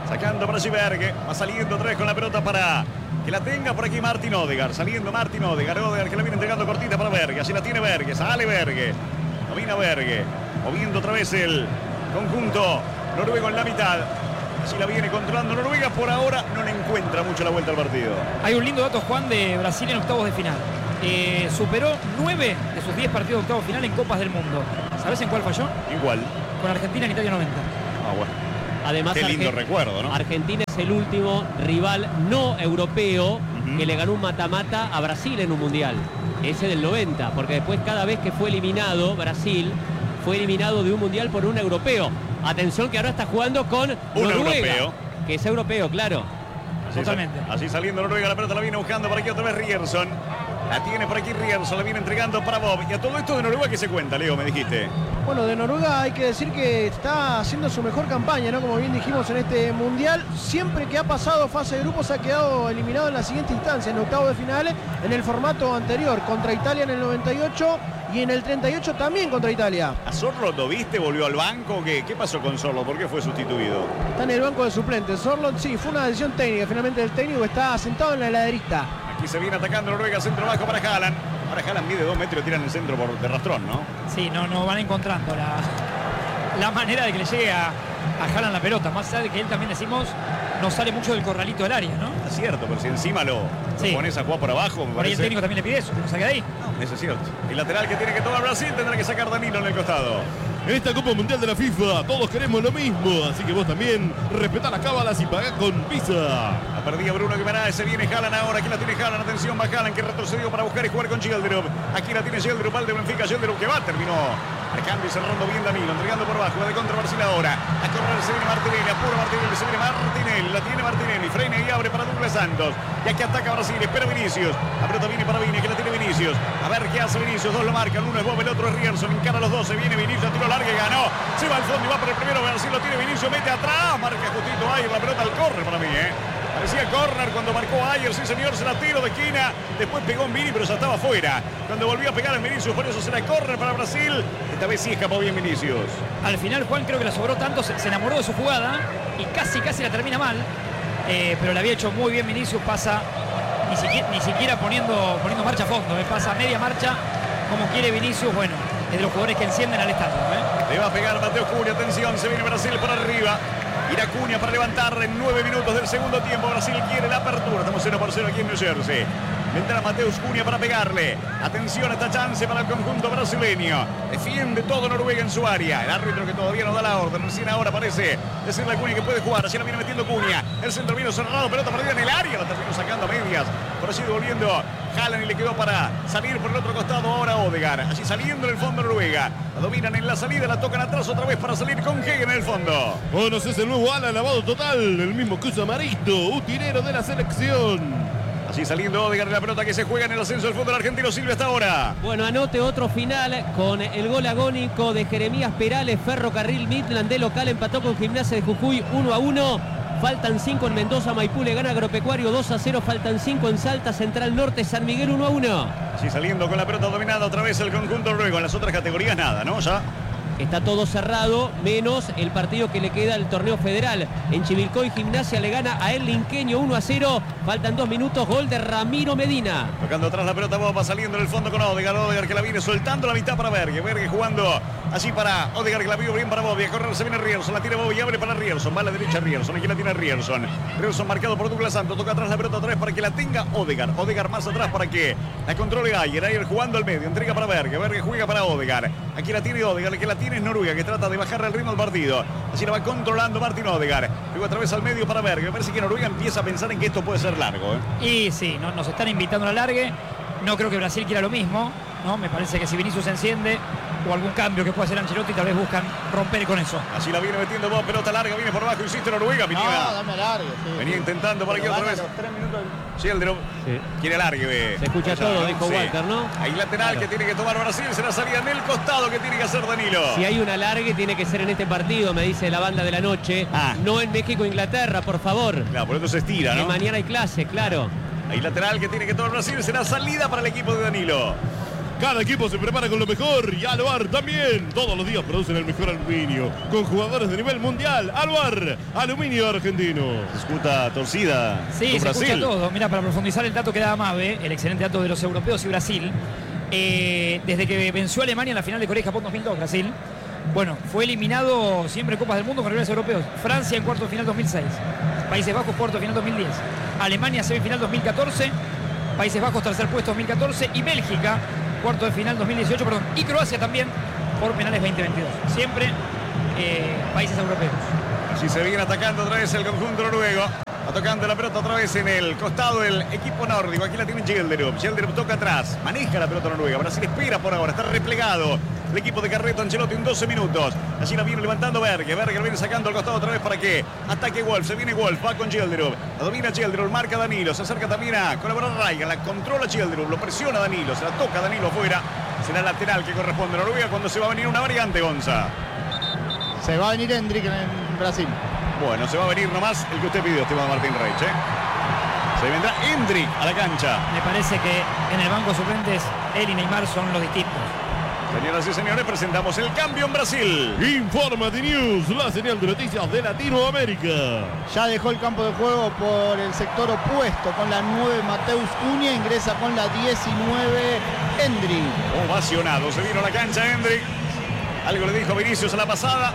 Sacando para Berge. Va saliendo otra vez con la pelota para que la tenga por aquí Martín Odegaard. Saliendo Martín Odegaard. Odegaard que la viene entregando cortita para Berge. Así la tiene Berge. Sale Berge. Domina Berge. Moviendo otra vez el conjunto noruego en la mitad. Así la viene controlando Noruega. Por ahora no le encuentra mucho la vuelta al partido. Hay un lindo dato, Juan, de Brasil en octavos de final. Eh, superó nueve de sus diez partidos de octavos final en Copas del Mundo. ¿Sabes en cuál falló? Igual. Con Argentina en Italia noventa. Ah, bueno. Además, qué lindo Arge- recuerdo, ¿no? Argentina es el último rival no europeo uh-huh. que le ganó un mata-mata a Brasil en un mundial. Ese del noventa, porque después cada vez que fue eliminado Brasil, fue eliminado de un mundial por un europeo. Atención que ahora está jugando con un Noruega, europeo. Que es europeo, claro. Así Totalmente. Sal, así saliendo Noruega, la pelota la viene buscando por aquí otra vez Ryerson. La tiene por aquí Ryerson, la viene entregando para Bob. Y a todo esto de Noruega, ¿qué se cuenta, Leo? Me dijiste. Bueno, de Noruega hay que decir que está haciendo su mejor campaña, ¿no? Como bien dijimos en este mundial, siempre que ha pasado fase de grupos ha quedado eliminado en la siguiente instancia, en octavos de finales, en el formato anterior, contra Italia en el noventa y ocho y en el treinta y ocho también contra Italia. ¿A Sorloth lo viste? ¿Volvió al banco? ¿Qué, qué pasó con Sorloth? ¿Por qué fue sustituido? Está en el banco de suplentes. Sorloth, sí, fue una decisión técnica, finalmente el técnico está sentado en la heladerita. Aquí se viene atacando Noruega, centro bajo para Haaland. Ahora Haaland mide dos metros y tiran el centro por de rastrón, ¿no? Sí, no, no van encontrando la, la manera de que le llegue a, a Haaland la pelota. Más allá de que él también decimos no sale mucho del corralito del área, ¿no? Es cierto, pero si encima lo, sí. lo pones a jugar por abajo. Me por ahí el parece... técnico también le pide eso, que no saque de ahí. No, eso es cierto. El lateral que tiene que tomar Brasil tendrá que sacar Danilo en el costado. En esta Copa Mundial de la FIFA todos queremos lo mismo, así que vos también respetá las cábalas y pagá con Visa. La perdía Bruno Guimaraes, se viene Haaland ahora, aquí la tiene Haaland, atención, va Haaland que retrocedió para buscar y jugar con Gelderop. Aquí la tiene Gelderop, al de Benfica, Gelderop que va, terminó marcando y cerrando bien Danilo, entregando por abajo, va de contra Brasil ahora. A correr se viene Martinelli, apura Martinelli, se viene Martinelli, la tiene Martinelli, frena y abre para Douglas Santos. Y aquí ataca Brasil, espera Vinicius. La pelota viene para Vini, que la tiene Vinicius. A ver qué hace Vinicius, dos lo marcan, uno es Bob, el otro es Ryerson, encara a los dos, se viene Vinicius, tiro largo y ganó. Se va al fondo y va por el primero, Brasil lo tiene Vinicius, mete atrás, marca justito Ayer, la pelota al córner para mí, ¿eh? Parecía córner cuando marcó Ayer, sí señor, se la tiro de esquina, después pegó en Vini, pero ya estaba fuera. Cuando volvió a pegar en Vinicius, por eso será córner para Brasil. Esta vez sí escapó bien Vinicius. Al final Juan creo que la sobró tanto, se, se enamoró de su jugada y casi casi la termina mal, eh, pero la había hecho muy bien Vinicius, pasa ni siquiera, ni siquiera poniendo, poniendo marcha a fondo, eh, pasa media marcha como quiere Vinicius, bueno, es de los jugadores que encienden al estadio. ¿eh? Le va a pegar Mateo Cunha, atención, se viene Brasil por arriba. Irá Cunha para levantar en nueve minutos del segundo tiempo. Brasil quiere la apertura. Estamos cero por cero aquí en New Jersey. Vendrá Mateus Cunha para pegarle. Atención a esta chance para el conjunto brasileño. Defiende todo Noruega en su área. El árbitro que todavía no da la orden. Recién ahora parece decirle a Cunha que puede jugar. Así la viene metiendo Cunha. El centro vino cerrado. Pelota perdida en el área. La terminó sacando a medias. Por allí devolviendo Haaland y le quedó para salir por el otro costado ahora Odegaard. Allí saliendo en el fondo Noruega. La dominan en la salida. La tocan atrás otra vez para salir con Hegen en el fondo. Bueno, es el nuevo ala lavado total. El mismo que usa Marito, utilero de la selección. Así saliendo Odegaard, la pelota que se juega en el ascenso del fútbol argentino. Silvia hasta ahora. Bueno, anote otro final con el gol agónico de Jeremías Perales. Ferrocarril Midland de local empató con Gimnasia de Jujuy uno a uno. Faltan cinco en Mendoza, Maipú le gana Agropecuario dos a cero. Faltan cinco en Salta, Central Norte, San Miguel uno a uno. Así saliendo con la pelota dominada otra vez el conjunto noruego. En las otras categorías nada, ¿no? Ya. Está todo cerrado, menos el partido que le queda al torneo federal. En Chivilcoy, Gimnasia le gana a El Linqueño uno a cero. Faltan dos minutos, gol de Ramiro Medina. Tocando atrás la pelota, va saliendo en el fondo con Odegaard. Odegaard que la viene soltando la mitad para Berge. Berge jugando allí para Odegaard que la vio bien para Bobby. A correr se viene Ryerson, la tira Bobby y abre para Ryerson. Va a la derecha Ryerson, aquí la tiene Ryerson. Ryerson marcado por Douglas Santos. Toca atrás la pelota otra vez para que la tenga Odegaard. Odegaard más atrás para que la controle Ayer. Ayer jugando al medio, entrega para Berge. Berge juega para Odegaard. Aquí la tiene Odegaard, el que la tiene es Noruega, que trata de bajar el ritmo del partido. Así la va controlando Martín Odegaard. Luego otra vez al medio para Berge. Me parece que Noruega empieza a pensar en que esto puede ser largo, ¿eh? Y sí, no, nos están invitando a la largue. No creo que Brasil quiera lo mismo, ¿no? Me parece que si Vinicius se enciende o algún cambio que pueda hacer Ancelotti, tal vez buscan romper con eso. Así la viene metiendo vos, pelota larga, viene por abajo, insiste Noruega. Venía, No, dame largo, sí. venía intentando por aquí otra vez. Sí, el drop. Sí. Quiere largue. Se escucha allá, todo, ¿no? dijo Sí. Walter, ¿no? Ahí lateral Claro. que tiene que tomar Brasil, será salida en el costado que tiene que hacer Danilo. Si hay una largue tiene que ser en este partido, me dice la banda de la noche. Ah. No en México-Inglaterra, por favor. Claro, por eso se estira, Que ¿no? mañana hay clase, claro. Ahí lateral que tiene que tomar Brasil, será salida para el equipo de Danilo. Cada equipo se prepara con lo mejor y Aluar también. Todos los días producen el mejor aluminio con jugadores de nivel mundial. Aluar, aluminio argentino. Disputa torcida. Sí, con se Brasil. escucha todo. Mira, para profundizar el dato que daba Mabe, el excelente dato de los europeos y Brasil, eh, desde que venció a Alemania en la final de Corea y Japón dos mil dos, Brasil, bueno, fue eliminado siempre en Copas del Mundo con rivales europeos. Francia en cuarto de final dos mil seis, Países Bajos cuarto de final dos mil diez, Alemania semifinal dos mil catorce, Países Bajos tercer puesto dos mil catorce y Bélgica cuarto de final dos mil dieciocho, perdón, y Croacia también por penales veinte veintidós. Siempre eh, países europeos. Así se viene atacando otra vez el conjunto noruego. Va tocando la pelota otra vez en el costado del equipo nórdico. Aquí la tiene Gjelderup. Gjelderup toca atrás. Maneja la pelota noruega. Brasil espera por ahora. Está replegado el equipo de Carreto Ancelotti en doce minutos. Allí la viene levantando Berge. Berge lo viene sacando al costado otra vez para que ataque Wolf. Se viene Wolf. Va con Gjelderup. La domina Gjelderup. Marca Danilo. Se acerca también a colaborar Raigan. La controla Gjelderup. Lo presiona Danilo. Se la toca Danilo afuera. Será el lateral que corresponde a Noruega cuando se va a venir una variante, Gonza. Se va a venir Hendrik en Brasil. Bueno, se va a venir nomás el que usted pidió, Esteban Martín Reich, ¿eh? Se vendrá Hendrik a la cancha. Me parece que en el banco de suplentes él y Neymar son los distintos. Señoras y señores, presentamos el cambio en Brasil. Informa The News, la señal de noticias de Latinoamérica. Ya dejó el campo de juego por el sector opuesto con la nueve Mateus Cunha, ingresa con la diecinueve Hendrik. Ovacionado, se vino a la cancha Hendrik. Algo le dijo Vinicius a la pasada.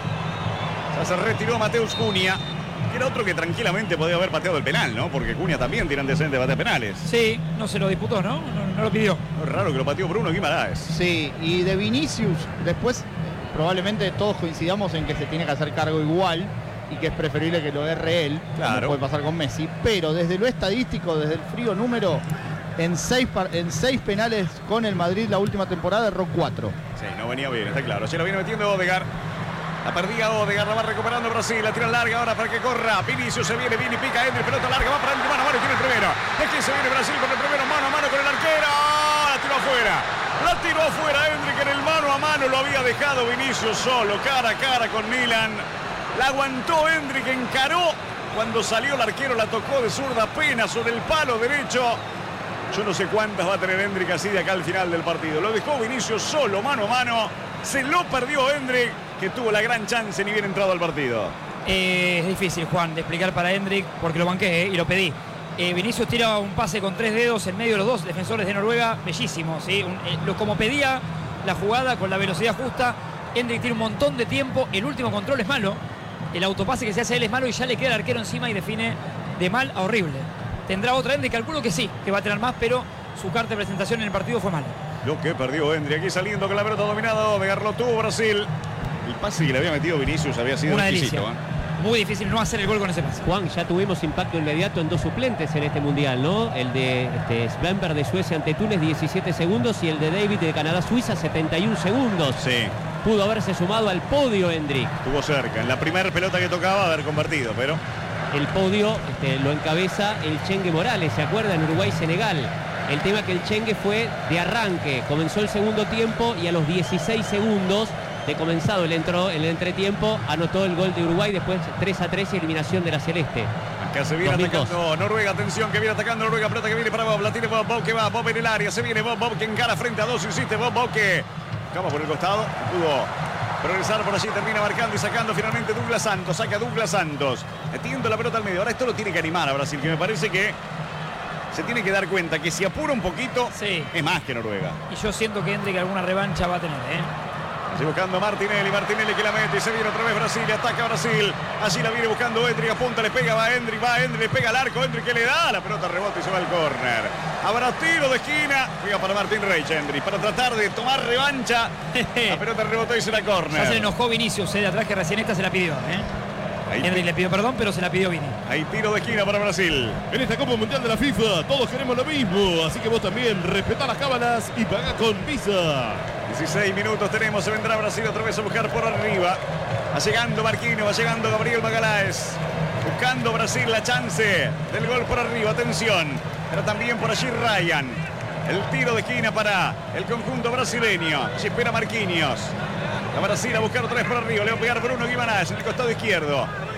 Ya se retiró Mateus Cunha, que era otro que tranquilamente podía haber pateado el penal, ¿no? Porque Cunha también tiene antecedentes de patear penales. Sí, no se lo disputó, ¿no? No, no lo pidió. Es raro que lo pateó Bruno Guimaraes. Sí, y de Vinicius, después probablemente todos coincidamos en que se tiene que hacer cargo igual y que es preferible que lo erre él, claro, como puede pasar con Messi, pero desde lo estadístico, desde el frío número, en seis, en seis penales con el Madrid la última temporada erró cuatro. Sí, no venía bien, está claro. Se lo viene metiendo Odegaard. La perdía Odegaard, la va recuperando Brasil, la tira larga ahora para que corra. Vinicius se viene, viene y pica, Hendrik, pelota larga, va para Hendrik, mano a mano y tiene el primero. De aquí se viene Brasil con el primero, mano a mano con el arquero. La tiró afuera, la tiró afuera Hendrik en el mano a mano, lo había dejado Vinicius solo, cara a cara con Milan. La aguantó Hendrik, encaró. Cuando salió el arquero la tocó de zurda apenas sobre el palo derecho. Yo no sé cuántas va a tener Hendrik así de acá al final del partido. Lo dejó Vinicius solo, mano a mano. Se lo perdió Hendrik, que tuvo la gran chance ni bien entrado al partido. Eh, es difícil, Juan, de explicar para Hendrik, porque lo banqué eh, y lo pedí. Eh, Vinicius tira un pase con tres dedos en medio de los dos defensores de Noruega, bellísimo, ¿sí? Un, eh, lo, como pedía la jugada, con la velocidad justa. Hendrik tiene un montón de tiempo, el último control es malo, el autopase que se hace a él es malo y ya le queda el arquero encima y define de mal a horrible. Tendrá otra Hendrik, calculo que sí, que va a tener más, pero su carta de presentación en el partido fue mala. Lo que perdió Hendrik, aquí saliendo con la pelota dominada, Odegaard lo tuvo Brasil. El pase que le había metido Vinicius había sido una exquisito, delicia. ¿eh? Muy difícil no hacer el gol con ese pase. Juan, ya tuvimos impacto inmediato en dos suplentes en este mundial, ¿no? El de este, Svenberg de Suecia ante Túnez, diecisiete segundos, y el de David de Canadá-Suiza, setenta y un segundos. Sí. Pudo haberse sumado al podio, Hendrik. Estuvo cerca, en la primera pelota que tocaba haber convertido, pero... El podio este, lo encabeza el Chengue Morales, ¿se acuerda? En Uruguay-Senegal. El tema que el Chengue fue de arranque. Comenzó el segundo tiempo y a los dieciséis segundos de comenzado el, entro, el entretiempo anotó el gol de Uruguay. Después tres a tres y eliminación de la Celeste. Acá se viene dos mil dos. atacando Noruega, atención que viene atacando Noruega, pelota que viene para Bob, la tiene Bob, Bob que va, Bob en el área, se viene Bob, Bob que encara frente a dos, insiste Bob, Bob que acaba por el costado, pudo progresar por allí, termina marcando y sacando finalmente Douglas Santos, saca Douglas Santos, metiendo la pelota al medio. Ahora esto lo tiene que animar a Brasil, que me parece que se tiene que dar cuenta que si apura un poquito, sí, es más que Noruega. Y yo siento que Hendrik alguna revancha va a tener, ¿eh? Así buscando a Martinelli, Martinelli que la mete y se viene otra vez Brasil, ataca Brasil, allí la viene buscando Hendrik, apunta, le pega, va Hendrik, va Hendrik, le pega al arco, Hendrik que le da, la pelota rebota y se va al córner. Habrá tiro de esquina, juega para Martín Reich, Hendrik, para tratar de tomar revancha, la pelota rebotó y se la córner. Ya se le enojó Vinicius, eh, de atrás, que recién esta se la pidió, ¿eh? Ahí Hendrik le pidió perdón, pero se la pidió Vini. Hay tiro de esquina para Brasil. En esta Copa Mundial de la FIFA todos queremos lo mismo, así que vos también respetá las cábalas y paga con Visa. dieciséis minutos tenemos, se vendrá Brasil otra vez a buscar por arriba. Va llegando Marquinhos, va llegando Gabriel Magalhães. Buscando Brasil la chance del gol por arriba, atención. Pero también por allí Ryan. El tiro de esquina para el conjunto brasileño. Allí espera Marquinhos. A Brasil a buscar otra vez por arriba. Le va a pegar Bruno Guimaraes en el costado izquierdo.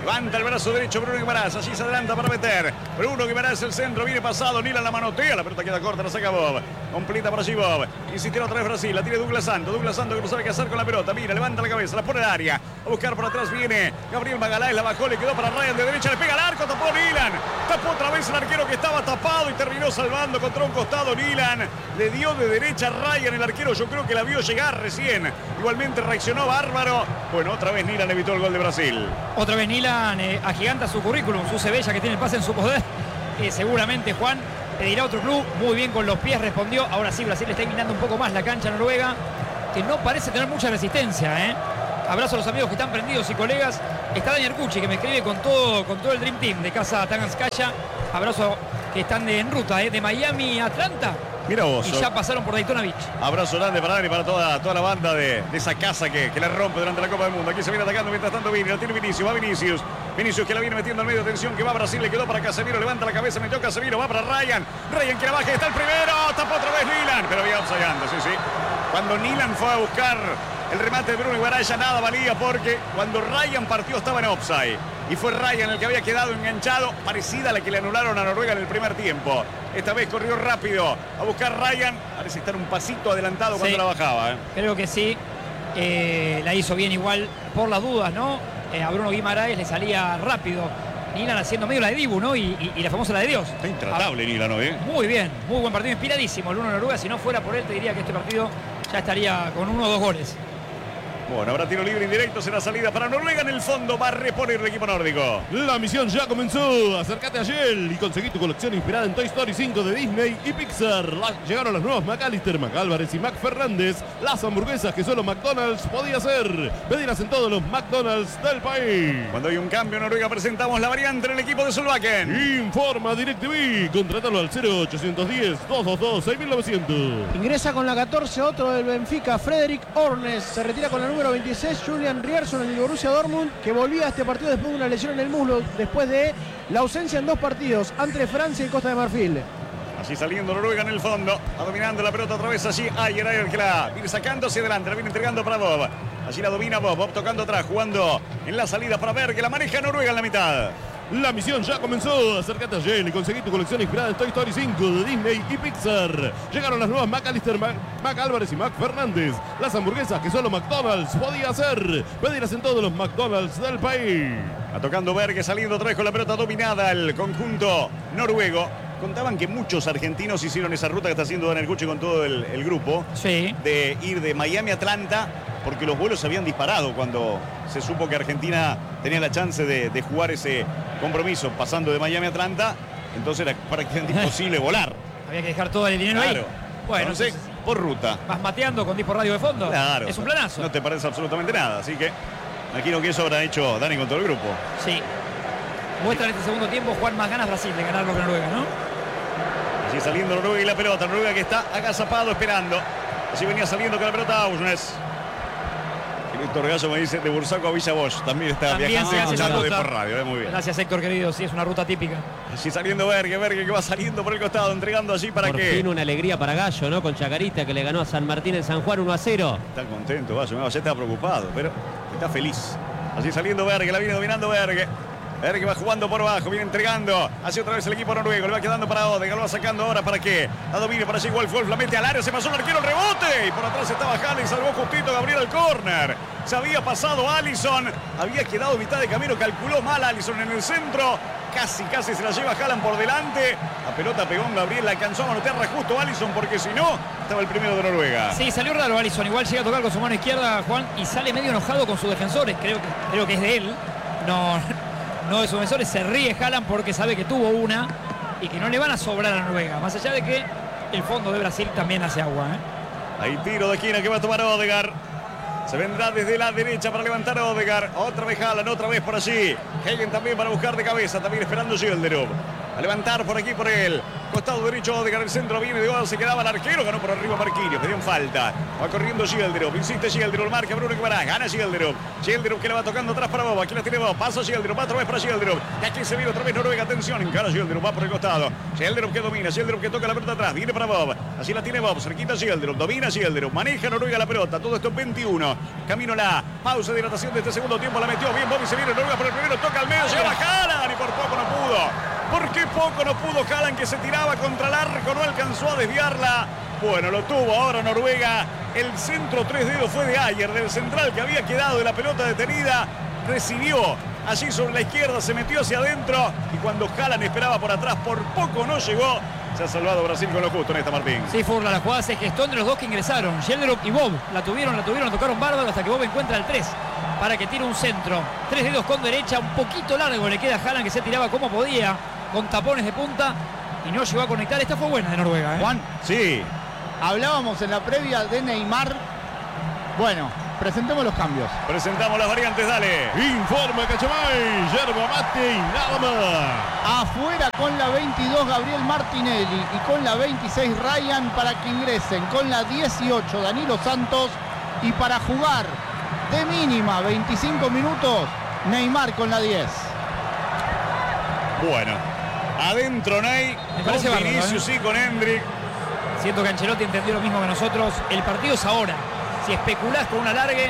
Levanta el brazo derecho Bruno Guimarães. Allí se adelanta para meter. Bruno Guimarães el centro. Viene pasado. Nilan la manotea. La pelota queda corta. La saca Bob. Completa para allí Bob. Insistieron otra vez Brasil. La tiene Douglas Santos. Douglas Santos que no sabe qué hacer con la pelota. Mira, levanta la cabeza. La pone al área. A buscar por atrás. Viene Gabriel Magaláes. La bajó. Le quedó para Ryan de derecha. Le pega al arco. Tapó Nilan. Tapó otra vez el arquero que estaba tapado y terminó salvando contra un costado Nilan. Le dio de derecha a Ryan. El arquero yo creo que la vio llegar recién. Igualmente reaccionó bárbaro. Bueno, otra vez Nilan evitó el gol de Brasil. Otra vez Nilan eh, agiganta su currículum, su C V, ya que tiene el pase en su poder. Eh, seguramente Juan pedirá otro club. Muy bien con los pies respondió. Ahora sí, Brasil está eliminando un poco más la cancha noruega, que no parece tener mucha resistencia. ¿eh? Abrazo a los amigos que están prendidos y colegas. Está Daniel Cucci, que me escribe con todo, con todo el Dream Team de Casa Tanganskaya. Abrazo que están de, en ruta, ¿eh? de Miami a Atlanta. Mira vos. Y ya pasaron por Daytona Beach. Abrazo grande para Dani y para toda, toda la banda de, de esa casa que, que la rompe durante la Copa del Mundo. Aquí se viene atacando mientras tanto Vini. La tiene Vinicius. Va Vinicius. Vinicius que la viene metiendo al medio. Atención que va Brasil. Le quedó para Casemiro. Levanta la cabeza. Metió Casemiro. Va para Ryan. Ryan que la baja. Está el primero. Tapó otra vez Nilan. Pero había offside antes. Sí, sí. Cuando Nilan fue a buscar el remate de Bruno Guimarães ya nada valía porque cuando Ryan partió estaba en offside. Y fue Ryan el que había quedado enganchado, parecida a la que le anularon a Noruega en el primer tiempo. Esta vez corrió rápido a buscar Ryan. Parece estar un pasito adelantado cuando sí, la bajaba. ¿eh? Creo que sí. Eh, la hizo bien igual por las dudas, ¿no? Eh, a Bruno Guimarães le salía rápido. Nilan haciendo medio la de Dibu, ¿no? Y, y, y la famosa la de Dios. Está intratable Nilan, ¿no? ¿eh? Muy bien, muy buen partido, inspiradísimo el uno de Noruega. Si no fuera por él, te diría que este partido ya estaría con uno o dos goles. Bueno, habrá tiro libre indirecto, será salida para Noruega. En el fondo va a reponer el equipo nórdico. La misión ya comenzó. Acércate a Shell y conseguí tu colección inspirada en Toy Story cinco de Disney y Pixar. La, llegaron las nuevas McAllister, McAlvarez y McFernández. Las hamburguesas que solo McDonald's podía hacer. Pedirlas en todos los McDonald's del país. Cuando hay un cambio en Noruega presentamos la variante en el equipo de Solbakken. Informa DirecTV. Contrátalo al cero ochocientos diez, doscientos veintidós, seis mil novecientos. Ingresa con la catorce otro del Benfica, Frederick Ornes. Se retira con la número veintiséis, Julian Rierson, el Borussia Dortmund, que volvía a este partido después de una lesión en el muslo, después de la ausencia en dos partidos entre Francia y Costa de Marfil. Así saliendo Noruega en el fondo, va dominando la pelota otra vez allí. Ayer, Ayer que la viene sacando hacia adelante, la viene entregando para Bob. Allí la domina Bob, Bob tocando atrás, jugando en la salida para ver que la maneja Noruega en la mitad. La misión ya comenzó. Acércate a Shell y conseguí tu colección inspirada en Toy Story cinco de Disney y Pixar. Llegaron las nuevas McAllister, Mac, McAlvarez y McFernández. Las hamburguesas que solo McDonald's podía hacer. Pedirlas en todos los McDonald's del país. Va tocando Berge, saliendo otra vez con la pelota dominada el conjunto noruego. Contaban que muchos argentinos hicieron esa ruta que está haciendo Daniel Cucci con todo el, el grupo. Sí. De ir de Miami a Atlanta, porque los vuelos se habían disparado cuando se supo que Argentina tenía la chance de, de jugar ese compromiso pasando de Miami a Atlanta. Entonces era prácticamente imposible volar. Había que dejar todo el dinero claro. ahí. Bueno, entonces, por ruta. Vas mateando con Dispo Radio de fondo. Claro. Es un planazo. No te parece absolutamente nada. Así que imagino que eso habrá hecho Dani con todo el grupo. Sí. Muestra en este segundo tiempo Juan más ganas Brasil de ganar lo que Noruega, ¿no? Así saliendo Noruega y la pelota. Noruega que está agazapado esperando. Así venía saliendo con la pelota Ausnes. Héctor Gallo me dice de Bursaco a Villa Bosch. También está También viajando y se hace esa escuchando de ruta. por radio. Eh, muy bien. Gracias, Héctor, querido. Sí, es una ruta típica. Así saliendo Berge, Berge que va saliendo por el costado, entregando allí para Por que... fin una alegría para Gallo, ¿no? Con Chacarita, que le ganó a San Martín en San Juan uno a cero. Está contento, Gallo. Ya está preocupado, pero está feliz. Así saliendo Berge, la viene dominando Berge. Berge va jugando por abajo, viene entregando hacia otra vez el equipo noruego. Le va quedando para Odegaard, lo va sacando ahora para que la domine para allí. Wolf, Wolf la mete al área, se pasó el arquero, el rebote. Y por atrás estaba Haaland y salvó justito Gabriel al córner. Se había pasado Alisson, había quedado mitad de camino, calculó mal Alisson en el centro. Casi, casi se la lleva Haaland por delante. La pelota pegó en Gabriel, la alcanzó a manotearla justo Alisson porque si no, estaba el primero de Noruega. Sí, salió raro Alisson. Igual llega a tocar con su mano izquierda, Juan, y sale medio enojado con sus defensores. Creo que, creo que es de él. No, no de sus defensores. Se ríe Haaland porque sabe que tuvo una y que no le van a sobrar a Noruega. Más allá de que el fondo de Brasil también hace agua, ¿eh? Hay tiro de esquina que va a tomar Odegaard. Se vendrá desde la derecha para levantar a Odegaard. Otra vez Haaland, otra vez por allí. Hagen también para buscar de cabeza. También esperando Gilderov. A levantar por aquí por él. Costado derecho Odegaard, el centro viene de gol, se quedaba el arquero, ganó por arriba Marquinhos, pedían falta. Va corriendo Gilderup, insiste Gilderup, marca Bruno Guimarães, gana Gilderup. Gilderup que le va tocando atrás para Bob, aquí la tiene Bob, pasa Gilderup, va otra vez para Gilderup. Y aquí se viene otra vez Noruega, atención, encara Gilderup, va por el costado. Gilderup que domina, Gilderup que toca la pelota atrás, viene para Bob. Así la tiene Bob, cerquita Gilderup, domina Gilderup, maneja Noruega la pelota, todo esto en veintiuno. Camino la pausa de hidratación de este segundo tiempo, la metió bien Bob y se viene Noruega por el primero, toca al medio, lleva Haaland y por poco no pudo. ¿Por qué poco no pudo Haaland, que se tiraba contra el arco, no alcanzó a desviarla? Bueno, lo tuvo ahora Noruega. El centro tres dedos fue de Ayer, del central que había quedado de la pelota detenida. Recibió allí sobre la izquierda, se metió hacia adentro. Y cuando Haaland esperaba por atrás, por poco no llegó. Se ha salvado Brasil con lo justo en esta, Martín. Sí, Furla, la jugada se gestó entre los dos que ingresaron. Gilderup y Bob. La tuvieron, la tuvieron, la tocaron bárbaro hasta que Bob encuentra el tres. Para que tire un centro. Tres dedos con derecha, un poquito largo le queda a Haaland, que se tiraba como podía, con tapones de punta, y no llegó a conectar. Esta fue buena de Noruega, ¿eh? Juan, sí. Hablábamos en la previa de Neymar. Bueno, presentemos los cambios. Presentamos las variantes, dale. Informa Cachamay, yerba mate y nada más. Afuera con la veintidós Gabriel Martinelli y con la veintiséis Ryan, para que ingresen con la dieciocho Danilo Santos, y para jugar de mínima veinticinco minutos Neymar con la diez. Bueno, adentro Ney, Me parece con bárbaro, Vinicius ¿eh? y con Hendrik. Siento que Ancelotti entendió lo mismo que nosotros. El partido es ahora. Si especulás con un alargue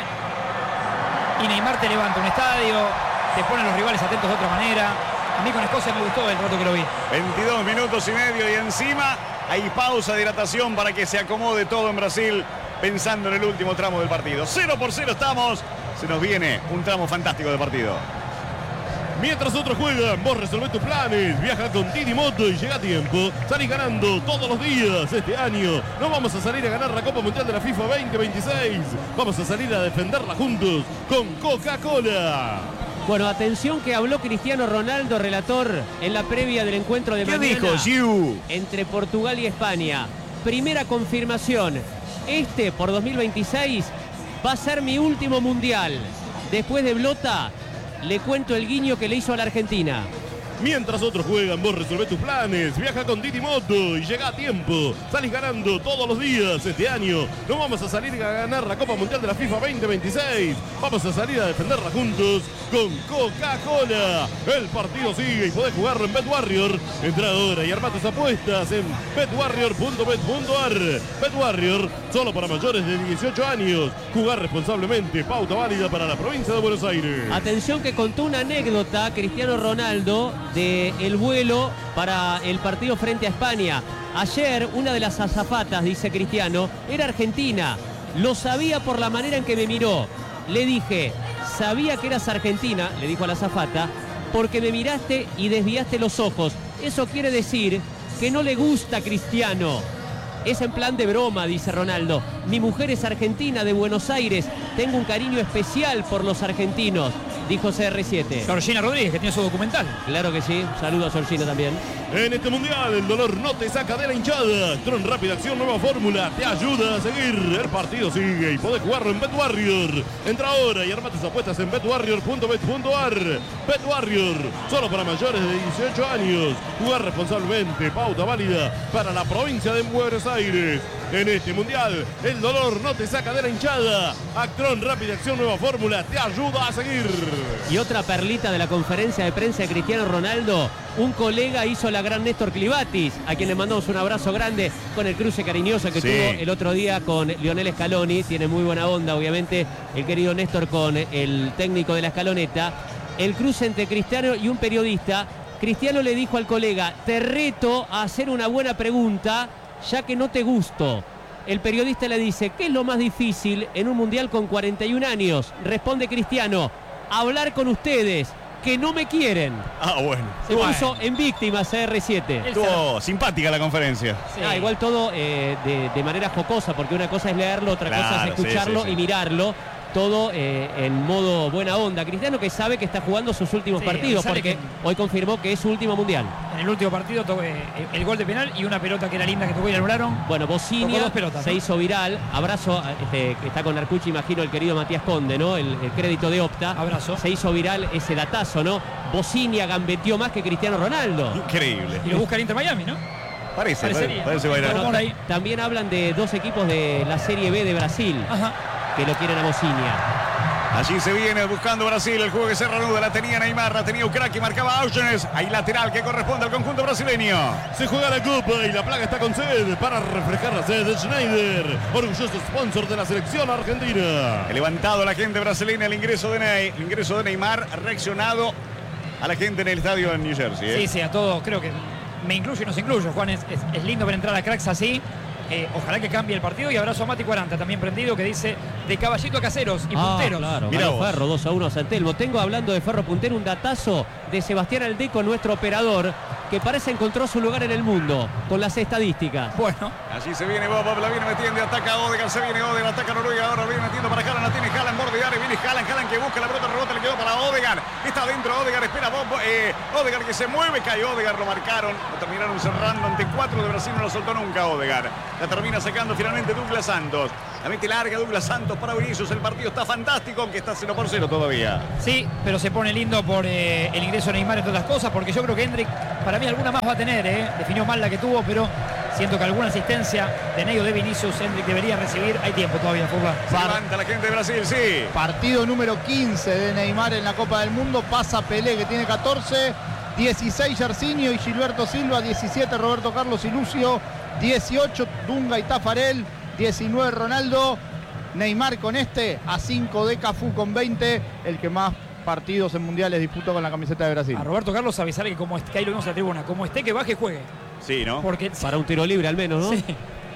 y Neymar te levanta un estadio, te ponen los rivales atentos de otra manera. A mí con Escocia me gustó el rato que lo vi. veintidós minutos y medio y encima hay pausa de hidratación para que se acomode todo en Brasil, pensando en el último tramo del partido. Cero por cero estamos. Se nos viene un tramo fantástico de partido. Mientras otros juegan, vos resolvés tus planes. Viaja con Didi Moto y llega a tiempo. Salís ganando todos los días este año. No vamos a salir a ganar la Copa Mundial de la FIFA veinte veintiséis. Vamos a salir a defenderla juntos con Coca-Cola. Bueno, atención que habló Cristiano Ronaldo, relator, en la previa del encuentro de ¿Qué mañana dijo, Giu? entre Portugal y España. Primera confirmación, este por dos mil veintiséis va a ser mi último mundial. Después de Blota, le cuento el guiño que le hizo a la Argentina. Mientras otros juegan, vos resolvés tus planes. Viaja con Didi Moto y llega a tiempo. Salís ganando todos los días este año. No vamos a salir a ganar la Copa Mundial de la FIFA veinte veintiséis. Vamos a salir a defenderla juntos con Coca-Cola. El partido sigue y podés jugarlo en BetWarrior. Entra ahora y arma tus apuestas en bet warrior punto bet punto a r. BetWarrior, solo para mayores de dieciocho años. Jugar responsablemente. Pauta válida para la provincia de Buenos Aires. Atención que contó una anécdota Cristiano Ronaldo de el vuelo para el partido frente a España. Ayer una de las azafatas, dice Cristiano, era argentina. Lo sabía por la manera en que me miró. Le dije, sabía que eras argentina, le dijo a la azafata, porque me miraste y desviaste los ojos. Eso quiere decir que no le gusta Cristiano. Es en plan de broma, dice Ronaldo. Mi mujer es argentina, de Buenos Aires. Tengo un cariño especial por los argentinos, dijo C R siete. Georgina Rodríguez, que tiene su documental. Claro que sí. Saludo a Georgina también. En este mundial el dolor no te saca de la hinchada. Tron Rápida Acción, nueva fórmula, te ayuda a seguir. El partido sigue y podés jugarlo en BetWarrior. Entra ahora y arma tus apuestas en bet warrior punto bet punto a r. BetWarrior, solo para mayores de dieciocho años. Jugar responsablemente, pauta válida para la provincia de Buenos Aires. En este mundial el dolor no te saca de la hinchada. Actron Rápida Acción, nueva fórmula, te ayuda a seguir. Y otra perlita de la conferencia de prensa de Cristiano Ronaldo. Un colega hizo la gran Néstor Clivatis, a quien le mandamos un abrazo grande con el cruce cariñoso que Sí. tuvo el otro día con Lionel Scaloni. Tiene muy buena onda, obviamente, el querido Néstor con el técnico de la Escaloneta. El cruce entre Cristiano y un periodista. Cristiano le dijo al colega, te reto a hacer una buena pregunta, ya que no te gusto. El periodista le dice, ¿qué es lo más difícil en un mundial con cuarenta y un años? Responde Cristiano, hablar con ustedes, que no me quieren. Ah, bueno. Se puso en víctima C R siete. Estuvo simpática la conferencia. Sí. Ah, igual todo eh, de, de manera jocosa, porque una cosa es leerlo, otra Claro, cosa es sí, escucharlo sí, sí. y mirarlo. Todo eh, en modo buena onda. Cristiano, que sabe que está jugando sus últimos Sí, partidos, sale porque que- hoy confirmó que es su último mundial. En el último partido tocó, eh, el gol de penal y una pelota que era linda que tocó y la anularon. Bueno, Tocó Bocinia dos pelotas, se ¿no? hizo viral. Abrazo, este, que está con Arcucci, imagino, el querido Matías Conde, ¿no? El, el crédito de Opta. Abrazo. Se hizo viral ese datazo, ¿no? Bocinia gambeteó más que Cristiano Ronaldo. Increíble. Y lo busca el Inter Miami, ¿no? Parece, Parecería, parece ¿no? bailar. Por ahí. También hablan de dos equipos de la Serie B de Brasil Ajá. que lo quieren a Mocinia. Allí se viene buscando Brasil, el juego que se reanuda, la tenía Neymar, la tenía Ucraki, marcaba Augenes, hay lateral que corresponde al conjunto brasileño. Se juega la copa y la plaga está con sed para refrescar la sed de Schneider, orgulloso sponsor de la selección argentina. Ha levantado la gente brasileña el ingreso de Ney, el ingreso de Neymar, ha reaccionado a la gente en el estadio en New Jersey. ¿eh? Sí, sí, a todo, creo que me incluyo y nos incluyo, Juan, es, es, es lindo ver entrar a cracks así. Eh, ojalá que cambie el partido y abrazo a Mati cuarenta también prendido que dice de caballito a caseros y Ah, punteros. claro, Mirá ganó vos. Ferro dos a uno a San Telmo. Tengo hablando de Ferro puntero un datazo de Sebastián Aldeco, nuestro operador, que parece encontró su lugar en el mundo con las estadísticas. Bueno, Allí se viene Bob, la viene metiendo, ataca Odegaard, se viene Odegaard, ataca Noruega, ahora viene metiendo para Haaland, la tiene Haaland, borde de área, viene Haaland, Haaland que busca la pelota, el rebote le quedó para Odegaard, está dentro Odegaard, espera Bob, eh, Odegaard que se mueve, cae Odegaard, lo marcaron, lo terminaron cerrando ante cuatro de Brasil, no lo soltó nunca Odegaard, la termina sacando finalmente Douglas Santos, la mete larga Douglas Santos para Vinicius, el partido está fantástico, aunque está cero por cero todavía. sí, pero se pone lindo por eh, el ingreso de Neymar, entre otras cosas, porque yo creo que Hendrik, para mí alguna más va a tener, eh. definió mal la que tuvo, pero siento que alguna asistencia de Ney o de Vinicius Hendrik debería recibir, hay tiempo todavía, Furlan. Se levanta la gente de Brasil, sí. Partido número quince de Neymar en la Copa del Mundo. Pasa Pelé, que tiene catorce. dieciséis Jarcinho y Gilberto Silva. diecisiete Roberto Carlos y Lucio. dieciocho Dunga y Tafarel. diecinueve Ronaldo. Neymar con este. A cinco de Cafú con veinte. El que más partidos en mundiales disputó con la camiseta de Brasil. A Roberto Carlos avisarle que como esté, que ahí lo vemos en la tribuna, como esté que baje juegue. Sí, ¿no? Porque, Para un tiro libre al menos, ¿no? sí,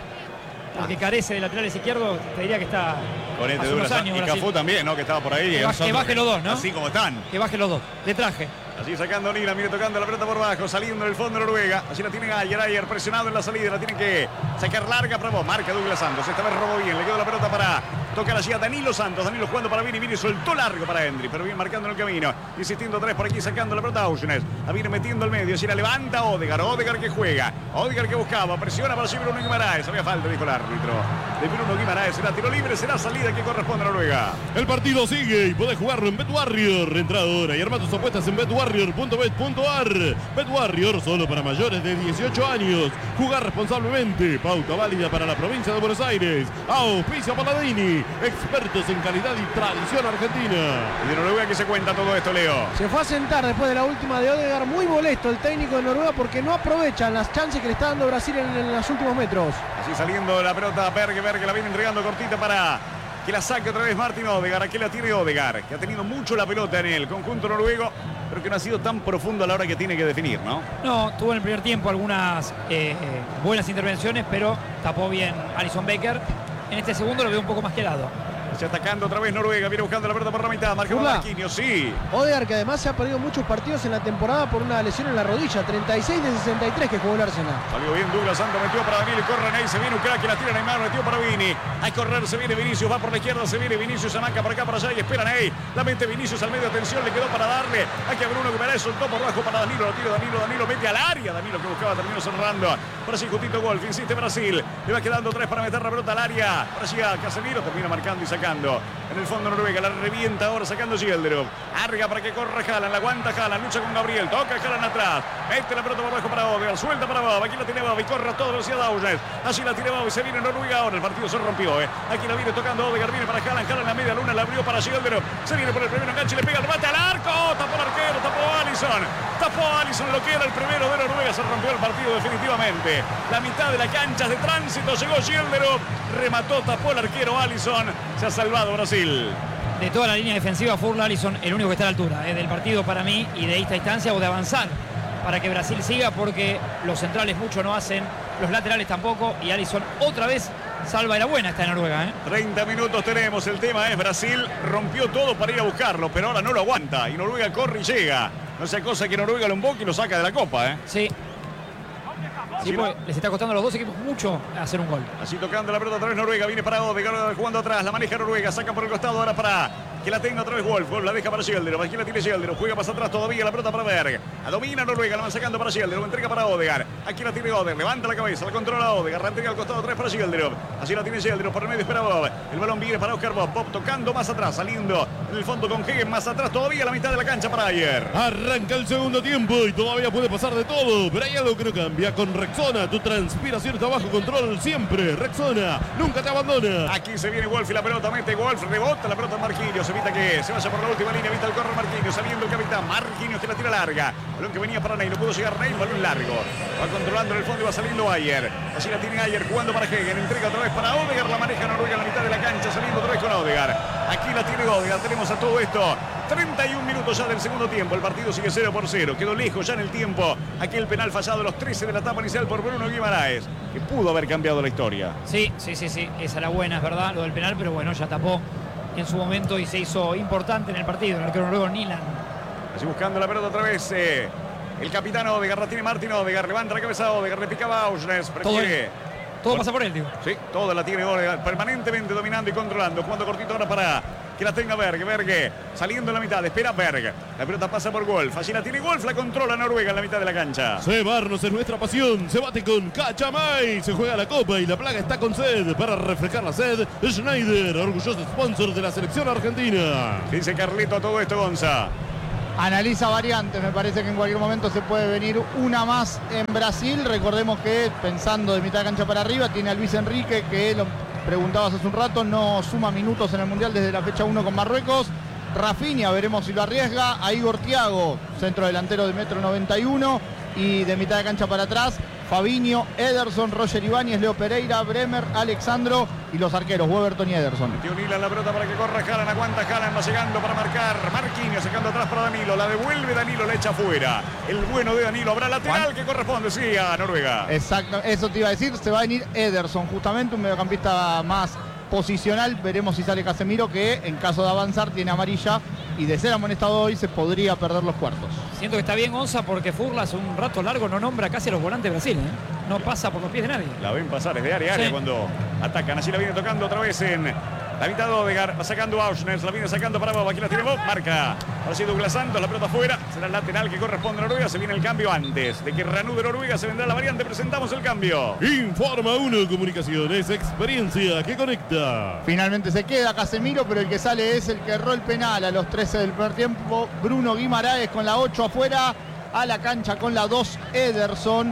porque carece de laterales izquierdos, te diría que está Con este hace unos Douglas años y Brasil. Cafú también, ¿no? Que estaba por ahí. Que y baje- nosotros, que baje los dos, ¿no? Así como están. Que baje los dos, de traje. Allí sacando Nila, mire tocando la pelota por abajo, saliendo en el fondo de Noruega. Allí la tiene Ayer, Ayer presionado en la salida, la tiene que sacar larga para vos. Marca Douglas Santos, esta vez robó bien, le quedó la pelota para tocar allí a Danilo Santos. Danilo jugando para Vini, Vini soltó largo para Hendrik, pero bien marcando en el camino. Insistiendo tres por aquí, sacando la pelota a Augenes. La viene metiendo al medio, allí la levanta Odegaard, Odegaard que juega. Odegaard que buscaba, presiona para allí Bruno Guimaraes. Había falta, dijo el árbitro. De Bruno Guimaraes, será tiro libre, será salida que corresponde a Noruega. El partido sigue y podés jugarlo en BetWarrior. Entra ahora y arma tus apuestas en bet warrior punto bet punto a r. BetWarrior solo para mayores de dieciocho años. Jugar responsablemente. Pauta válida para la provincia de Buenos Aires. Auspicia Paladini. Expertos en calidad y tradición argentina. Y de Noruega que se cuenta todo esto, Leo. Se fue a sentar después de la última de Odegaard, muy molesto el técnico de Noruega porque no aprovechan las chances que le está dando Brasil en, en los últimos metros. Así saliendo la pelota, Berge, Berge la viene entregando cortita para que la saque otra vez Martin Odegaard. Aquí la tiene Odegaard, que ha tenido mucho la pelota en el conjunto noruego, pero que no ha sido tan profundo a la hora que tiene que definir, ¿no? No, tuvo en el primer tiempo algunas eh, eh, buenas intervenciones, pero tapó bien Alisson Becker. En este segundo lo veo un poco más quelado. Se atacando otra vez Noruega, viene buscando la pelota por la mitad, marcaba Urla. Marquinhos, sí. Odegaard, que además se ha perdido muchos partidos en la temporada por una lesión en la rodilla, treinta y seis de sesenta y tres que jugó el Arsenal. Salió bien Douglas Santos, metió para Danilo, corre Ney, se viene un crack, la tira Neymar, metió para Vini. A correr se viene Vinicius, va por la izquierda, se viene Vinicius, se marca por acá, para allá y espera Ney. La mete Vinicius al medio, atención, le quedó para darle. Aquí a Bruno Guimaraes, soltó por bajo para Danilo, lo tira Danilo, Danilo mete al área, Danilo que buscaba, terminó cerrando. Por allí justito Wolf, insiste Brasil, le va quedando tres para meter la pelota al área. Por allí a Casemiro, termina marcando y sacando. En el fondo Noruega, la revienta ahora sacando Gilderov. Arga para que corra Haaland, la aguanta Haaland, lucha con Gabriel, toca Haaland atrás. Mete la pelota por abajo para Odegaard, suelta para Bob, aquí la tiene Bob y corre a toda velocidad Augenes. Allí la tiene Bob y se viene Noruega ahora, el partido se rompió, eh. Aquí la viene tocando Odegaard, viene para Haaland, Haaland en la media luna, la abrió para Gilderov. Se viene por el primero enganche, le pega el remate al arco, tapó el arquero, tapó Alisson. Tapó Alisson, lo que era el primero de Noruega, se rompió el partido definitivamente. La mitad de la cancha de tránsito, llegó Gilderov, remató, tapó el arquero Alisson. Se ha salvado Brasil. De toda la línea defensiva, Furla Alisson, el único que está a la altura eh, del partido para mí y de esta distancia o de avanzar para que Brasil siga, porque los centrales mucho no hacen, los laterales tampoco, y Alisson otra vez salva y la buena está en Noruega. ¿eh? treinta minutos tenemos, el tema es Brasil rompió todo para ir a buscarlo, pero ahora no lo aguanta y Noruega corre y llega. No sea cosa que Noruega lo emboque y lo saca de la copa. ¿eh? Sí. Sí, pues, les está costando a los dos equipos mucho hacer un gol. Así tocando la pelota otra vez Noruega, viene para Odegaard jugando atrás, la maneja Noruega, saca por el costado ahora para que la tenga otra vez Wolf, Wolf la deja para Gilderov, aquí la tiene Gilderov, juega más atrás todavía la pelota para Berg, la domina Noruega, la van sacando para Gilderov, entrega para Odegaard, aquí la tiene Odegaard, levanta la cabeza, la controla Odegaard, la entrega al costado otra vez para Gilderov, así la tiene Gilderov, por el medio espera Bob, el balón viene para Oscar Bob, Bob tocando más atrás, saliendo En el fondo con Hegen, más atrás todavía la mitad de la cancha para Ayer. Arranca el segundo tiempo y todavía puede pasar de todo, pero hay algo que no cambia. Con Rexona, tu transpiración está bajo control siempre. Rexona, nunca te abandona. Aquí se viene Wolf y la pelota mete Wolf, rebota la pelota Marquinhos, evita que se vaya por la última línea, evita el correr Marquinhos, saliendo el capitán Marquinhos que la tira larga. Balón que venía para Ney, no pudo llegar Ney, balón largo. Va controlando en el fondo y va saliendo Ayer. Allí la tiene Ayer jugando para Hegen, entrega otra vez para Odegaard, la maneja Noruega en la mitad de la cancha, saliendo otra vez con Odegaard. Aquí la tiene Odegaard, tenemos a todo esto. treinta y un minutos ya del segundo tiempo, el partido sigue cero por cero, quedó lejos ya en el tiempo aquel penal fallado a los trece de la etapa inicial por Bruno Guimaraes, que pudo haber cambiado la historia. Sí, sí, sí, sí, esa era buena, es verdad, lo del penal, pero bueno, ya tapó en su momento y se hizo importante en el partido, el arquero noruego Nilan. Así buscando la pelota otra vez, eh, el capitán Odegaard, la tiene Martin Odegaard, levanta la cabeza Odegaard, le picaba a Auschnes, prefiere... Todo, todo pasa por él, digo. Sí, toda la tiene Odegaard, permanentemente dominando y controlando, jugando cortito ahora para... que la tenga Berg, Berg saliendo en la mitad, espera Berg, la pelota pasa por Wolf, allí la tiene Wolf, la controla Noruega en la mitad de la cancha. Cebarnos es nuestra pasión, se bate con Cachamay, se juega la copa y la plaga está con sed, para refrescar la sed, Schneider, orgulloso sponsor de la selección argentina. Dice Carlito a todo esto, Gonza. Analiza variantes, me parece que en cualquier momento se puede venir una más en Brasil. Recordemos que pensando de mitad de cancha para arriba tiene a Luis Enrique, que lo preguntabas hace un rato, no suma minutos en el Mundial desde la fecha uno con Marruecos. Rafinha, veremos si lo arriesga. A Igor Thiago, centro delantero de metro noventa y uno. Y de mitad de cancha para atrás, Fabinho, Ederson, Roger Ibáñez, Leo Pereira, Bremer, Alexandro y los arqueros, Weberton y Ederson. Metió Nilan la pelota para que corra Haaland, aguanta Haaland, va llegando para marcar. Marquinhos sacando atrás para Danilo, la devuelve Danilo, la echa afuera. El bueno de Danilo, habrá lateral ¿Juan? que corresponde, sí, a Noruega. Exacto, eso te iba a decir, se va a venir Ederson, justamente un mediocampista más posicional. Veremos si sale Casemiro, que en caso de avanzar tiene amarilla y de ser amonestado hoy se podría perder los cuartos. Siento que está bien Onza porque Furla hace un rato largo no nombra casi a los volantes de Brasil, ¿eh? No pasa por los pies de nadie. La ven pasar, es de área a área sí. cuando atacan. Así la viene tocando otra vez en la mitad de Odegaard, va sacando Auschner, la viene sacando para Bob, aquí la tiene Bob, marca. Ahora sí Douglas Santos, la pelota afuera, será el lateral que corresponde a Noruega, se viene el cambio antes de que reanude Noruega, se vendrá la variante, presentamos el cambio. Informa uno Comunicaciones, experiencia que conecta. Finalmente se queda Casemiro, pero el que sale es el que erró el penal a los trece del primer tiempo, Bruno Guimaraes con la ocho afuera, a la cancha con la dos Ederson.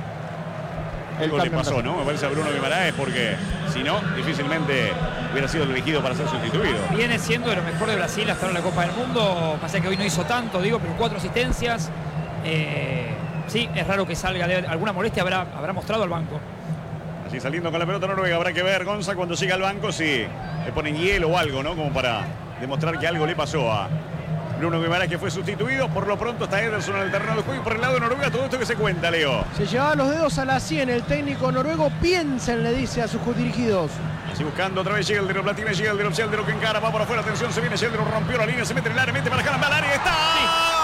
El Algo le pasó, ¿no? Me parece a Bruno Guimaraes porque si no, difícilmente hubiera sido elegido para ser sustituido. Viene siendo de lo mejor de Brasil hasta ahora en la Copa del Mundo. Pasa que hoy no hizo tanto, digo, pero cuatro asistencias. Eh, sí, es raro que salga. De alguna molestia habrá, habrá mostrado al banco. Así saliendo con la pelota Noruega, habrá que ver, Gonza, cuando llega al banco si le ponen hielo o algo, ¿no? Como para demostrar que algo le pasó a Bruno Guimaraes, que fue sustituido. Por lo pronto está Ederson en el terreno de juego y por el lado de Noruega todo esto que se cuenta, Leo. Se llevaba los dedos a la sien el técnico noruego. Piensen, le dice a sus dirigidos. Así buscando otra vez Sheldero, Platini, Sheldero, Sheldero que encara, va por afuera, atención, se viene Sheldero, rompió la línea, se mete en el área, mete para Haaland, va al área, está. Sí.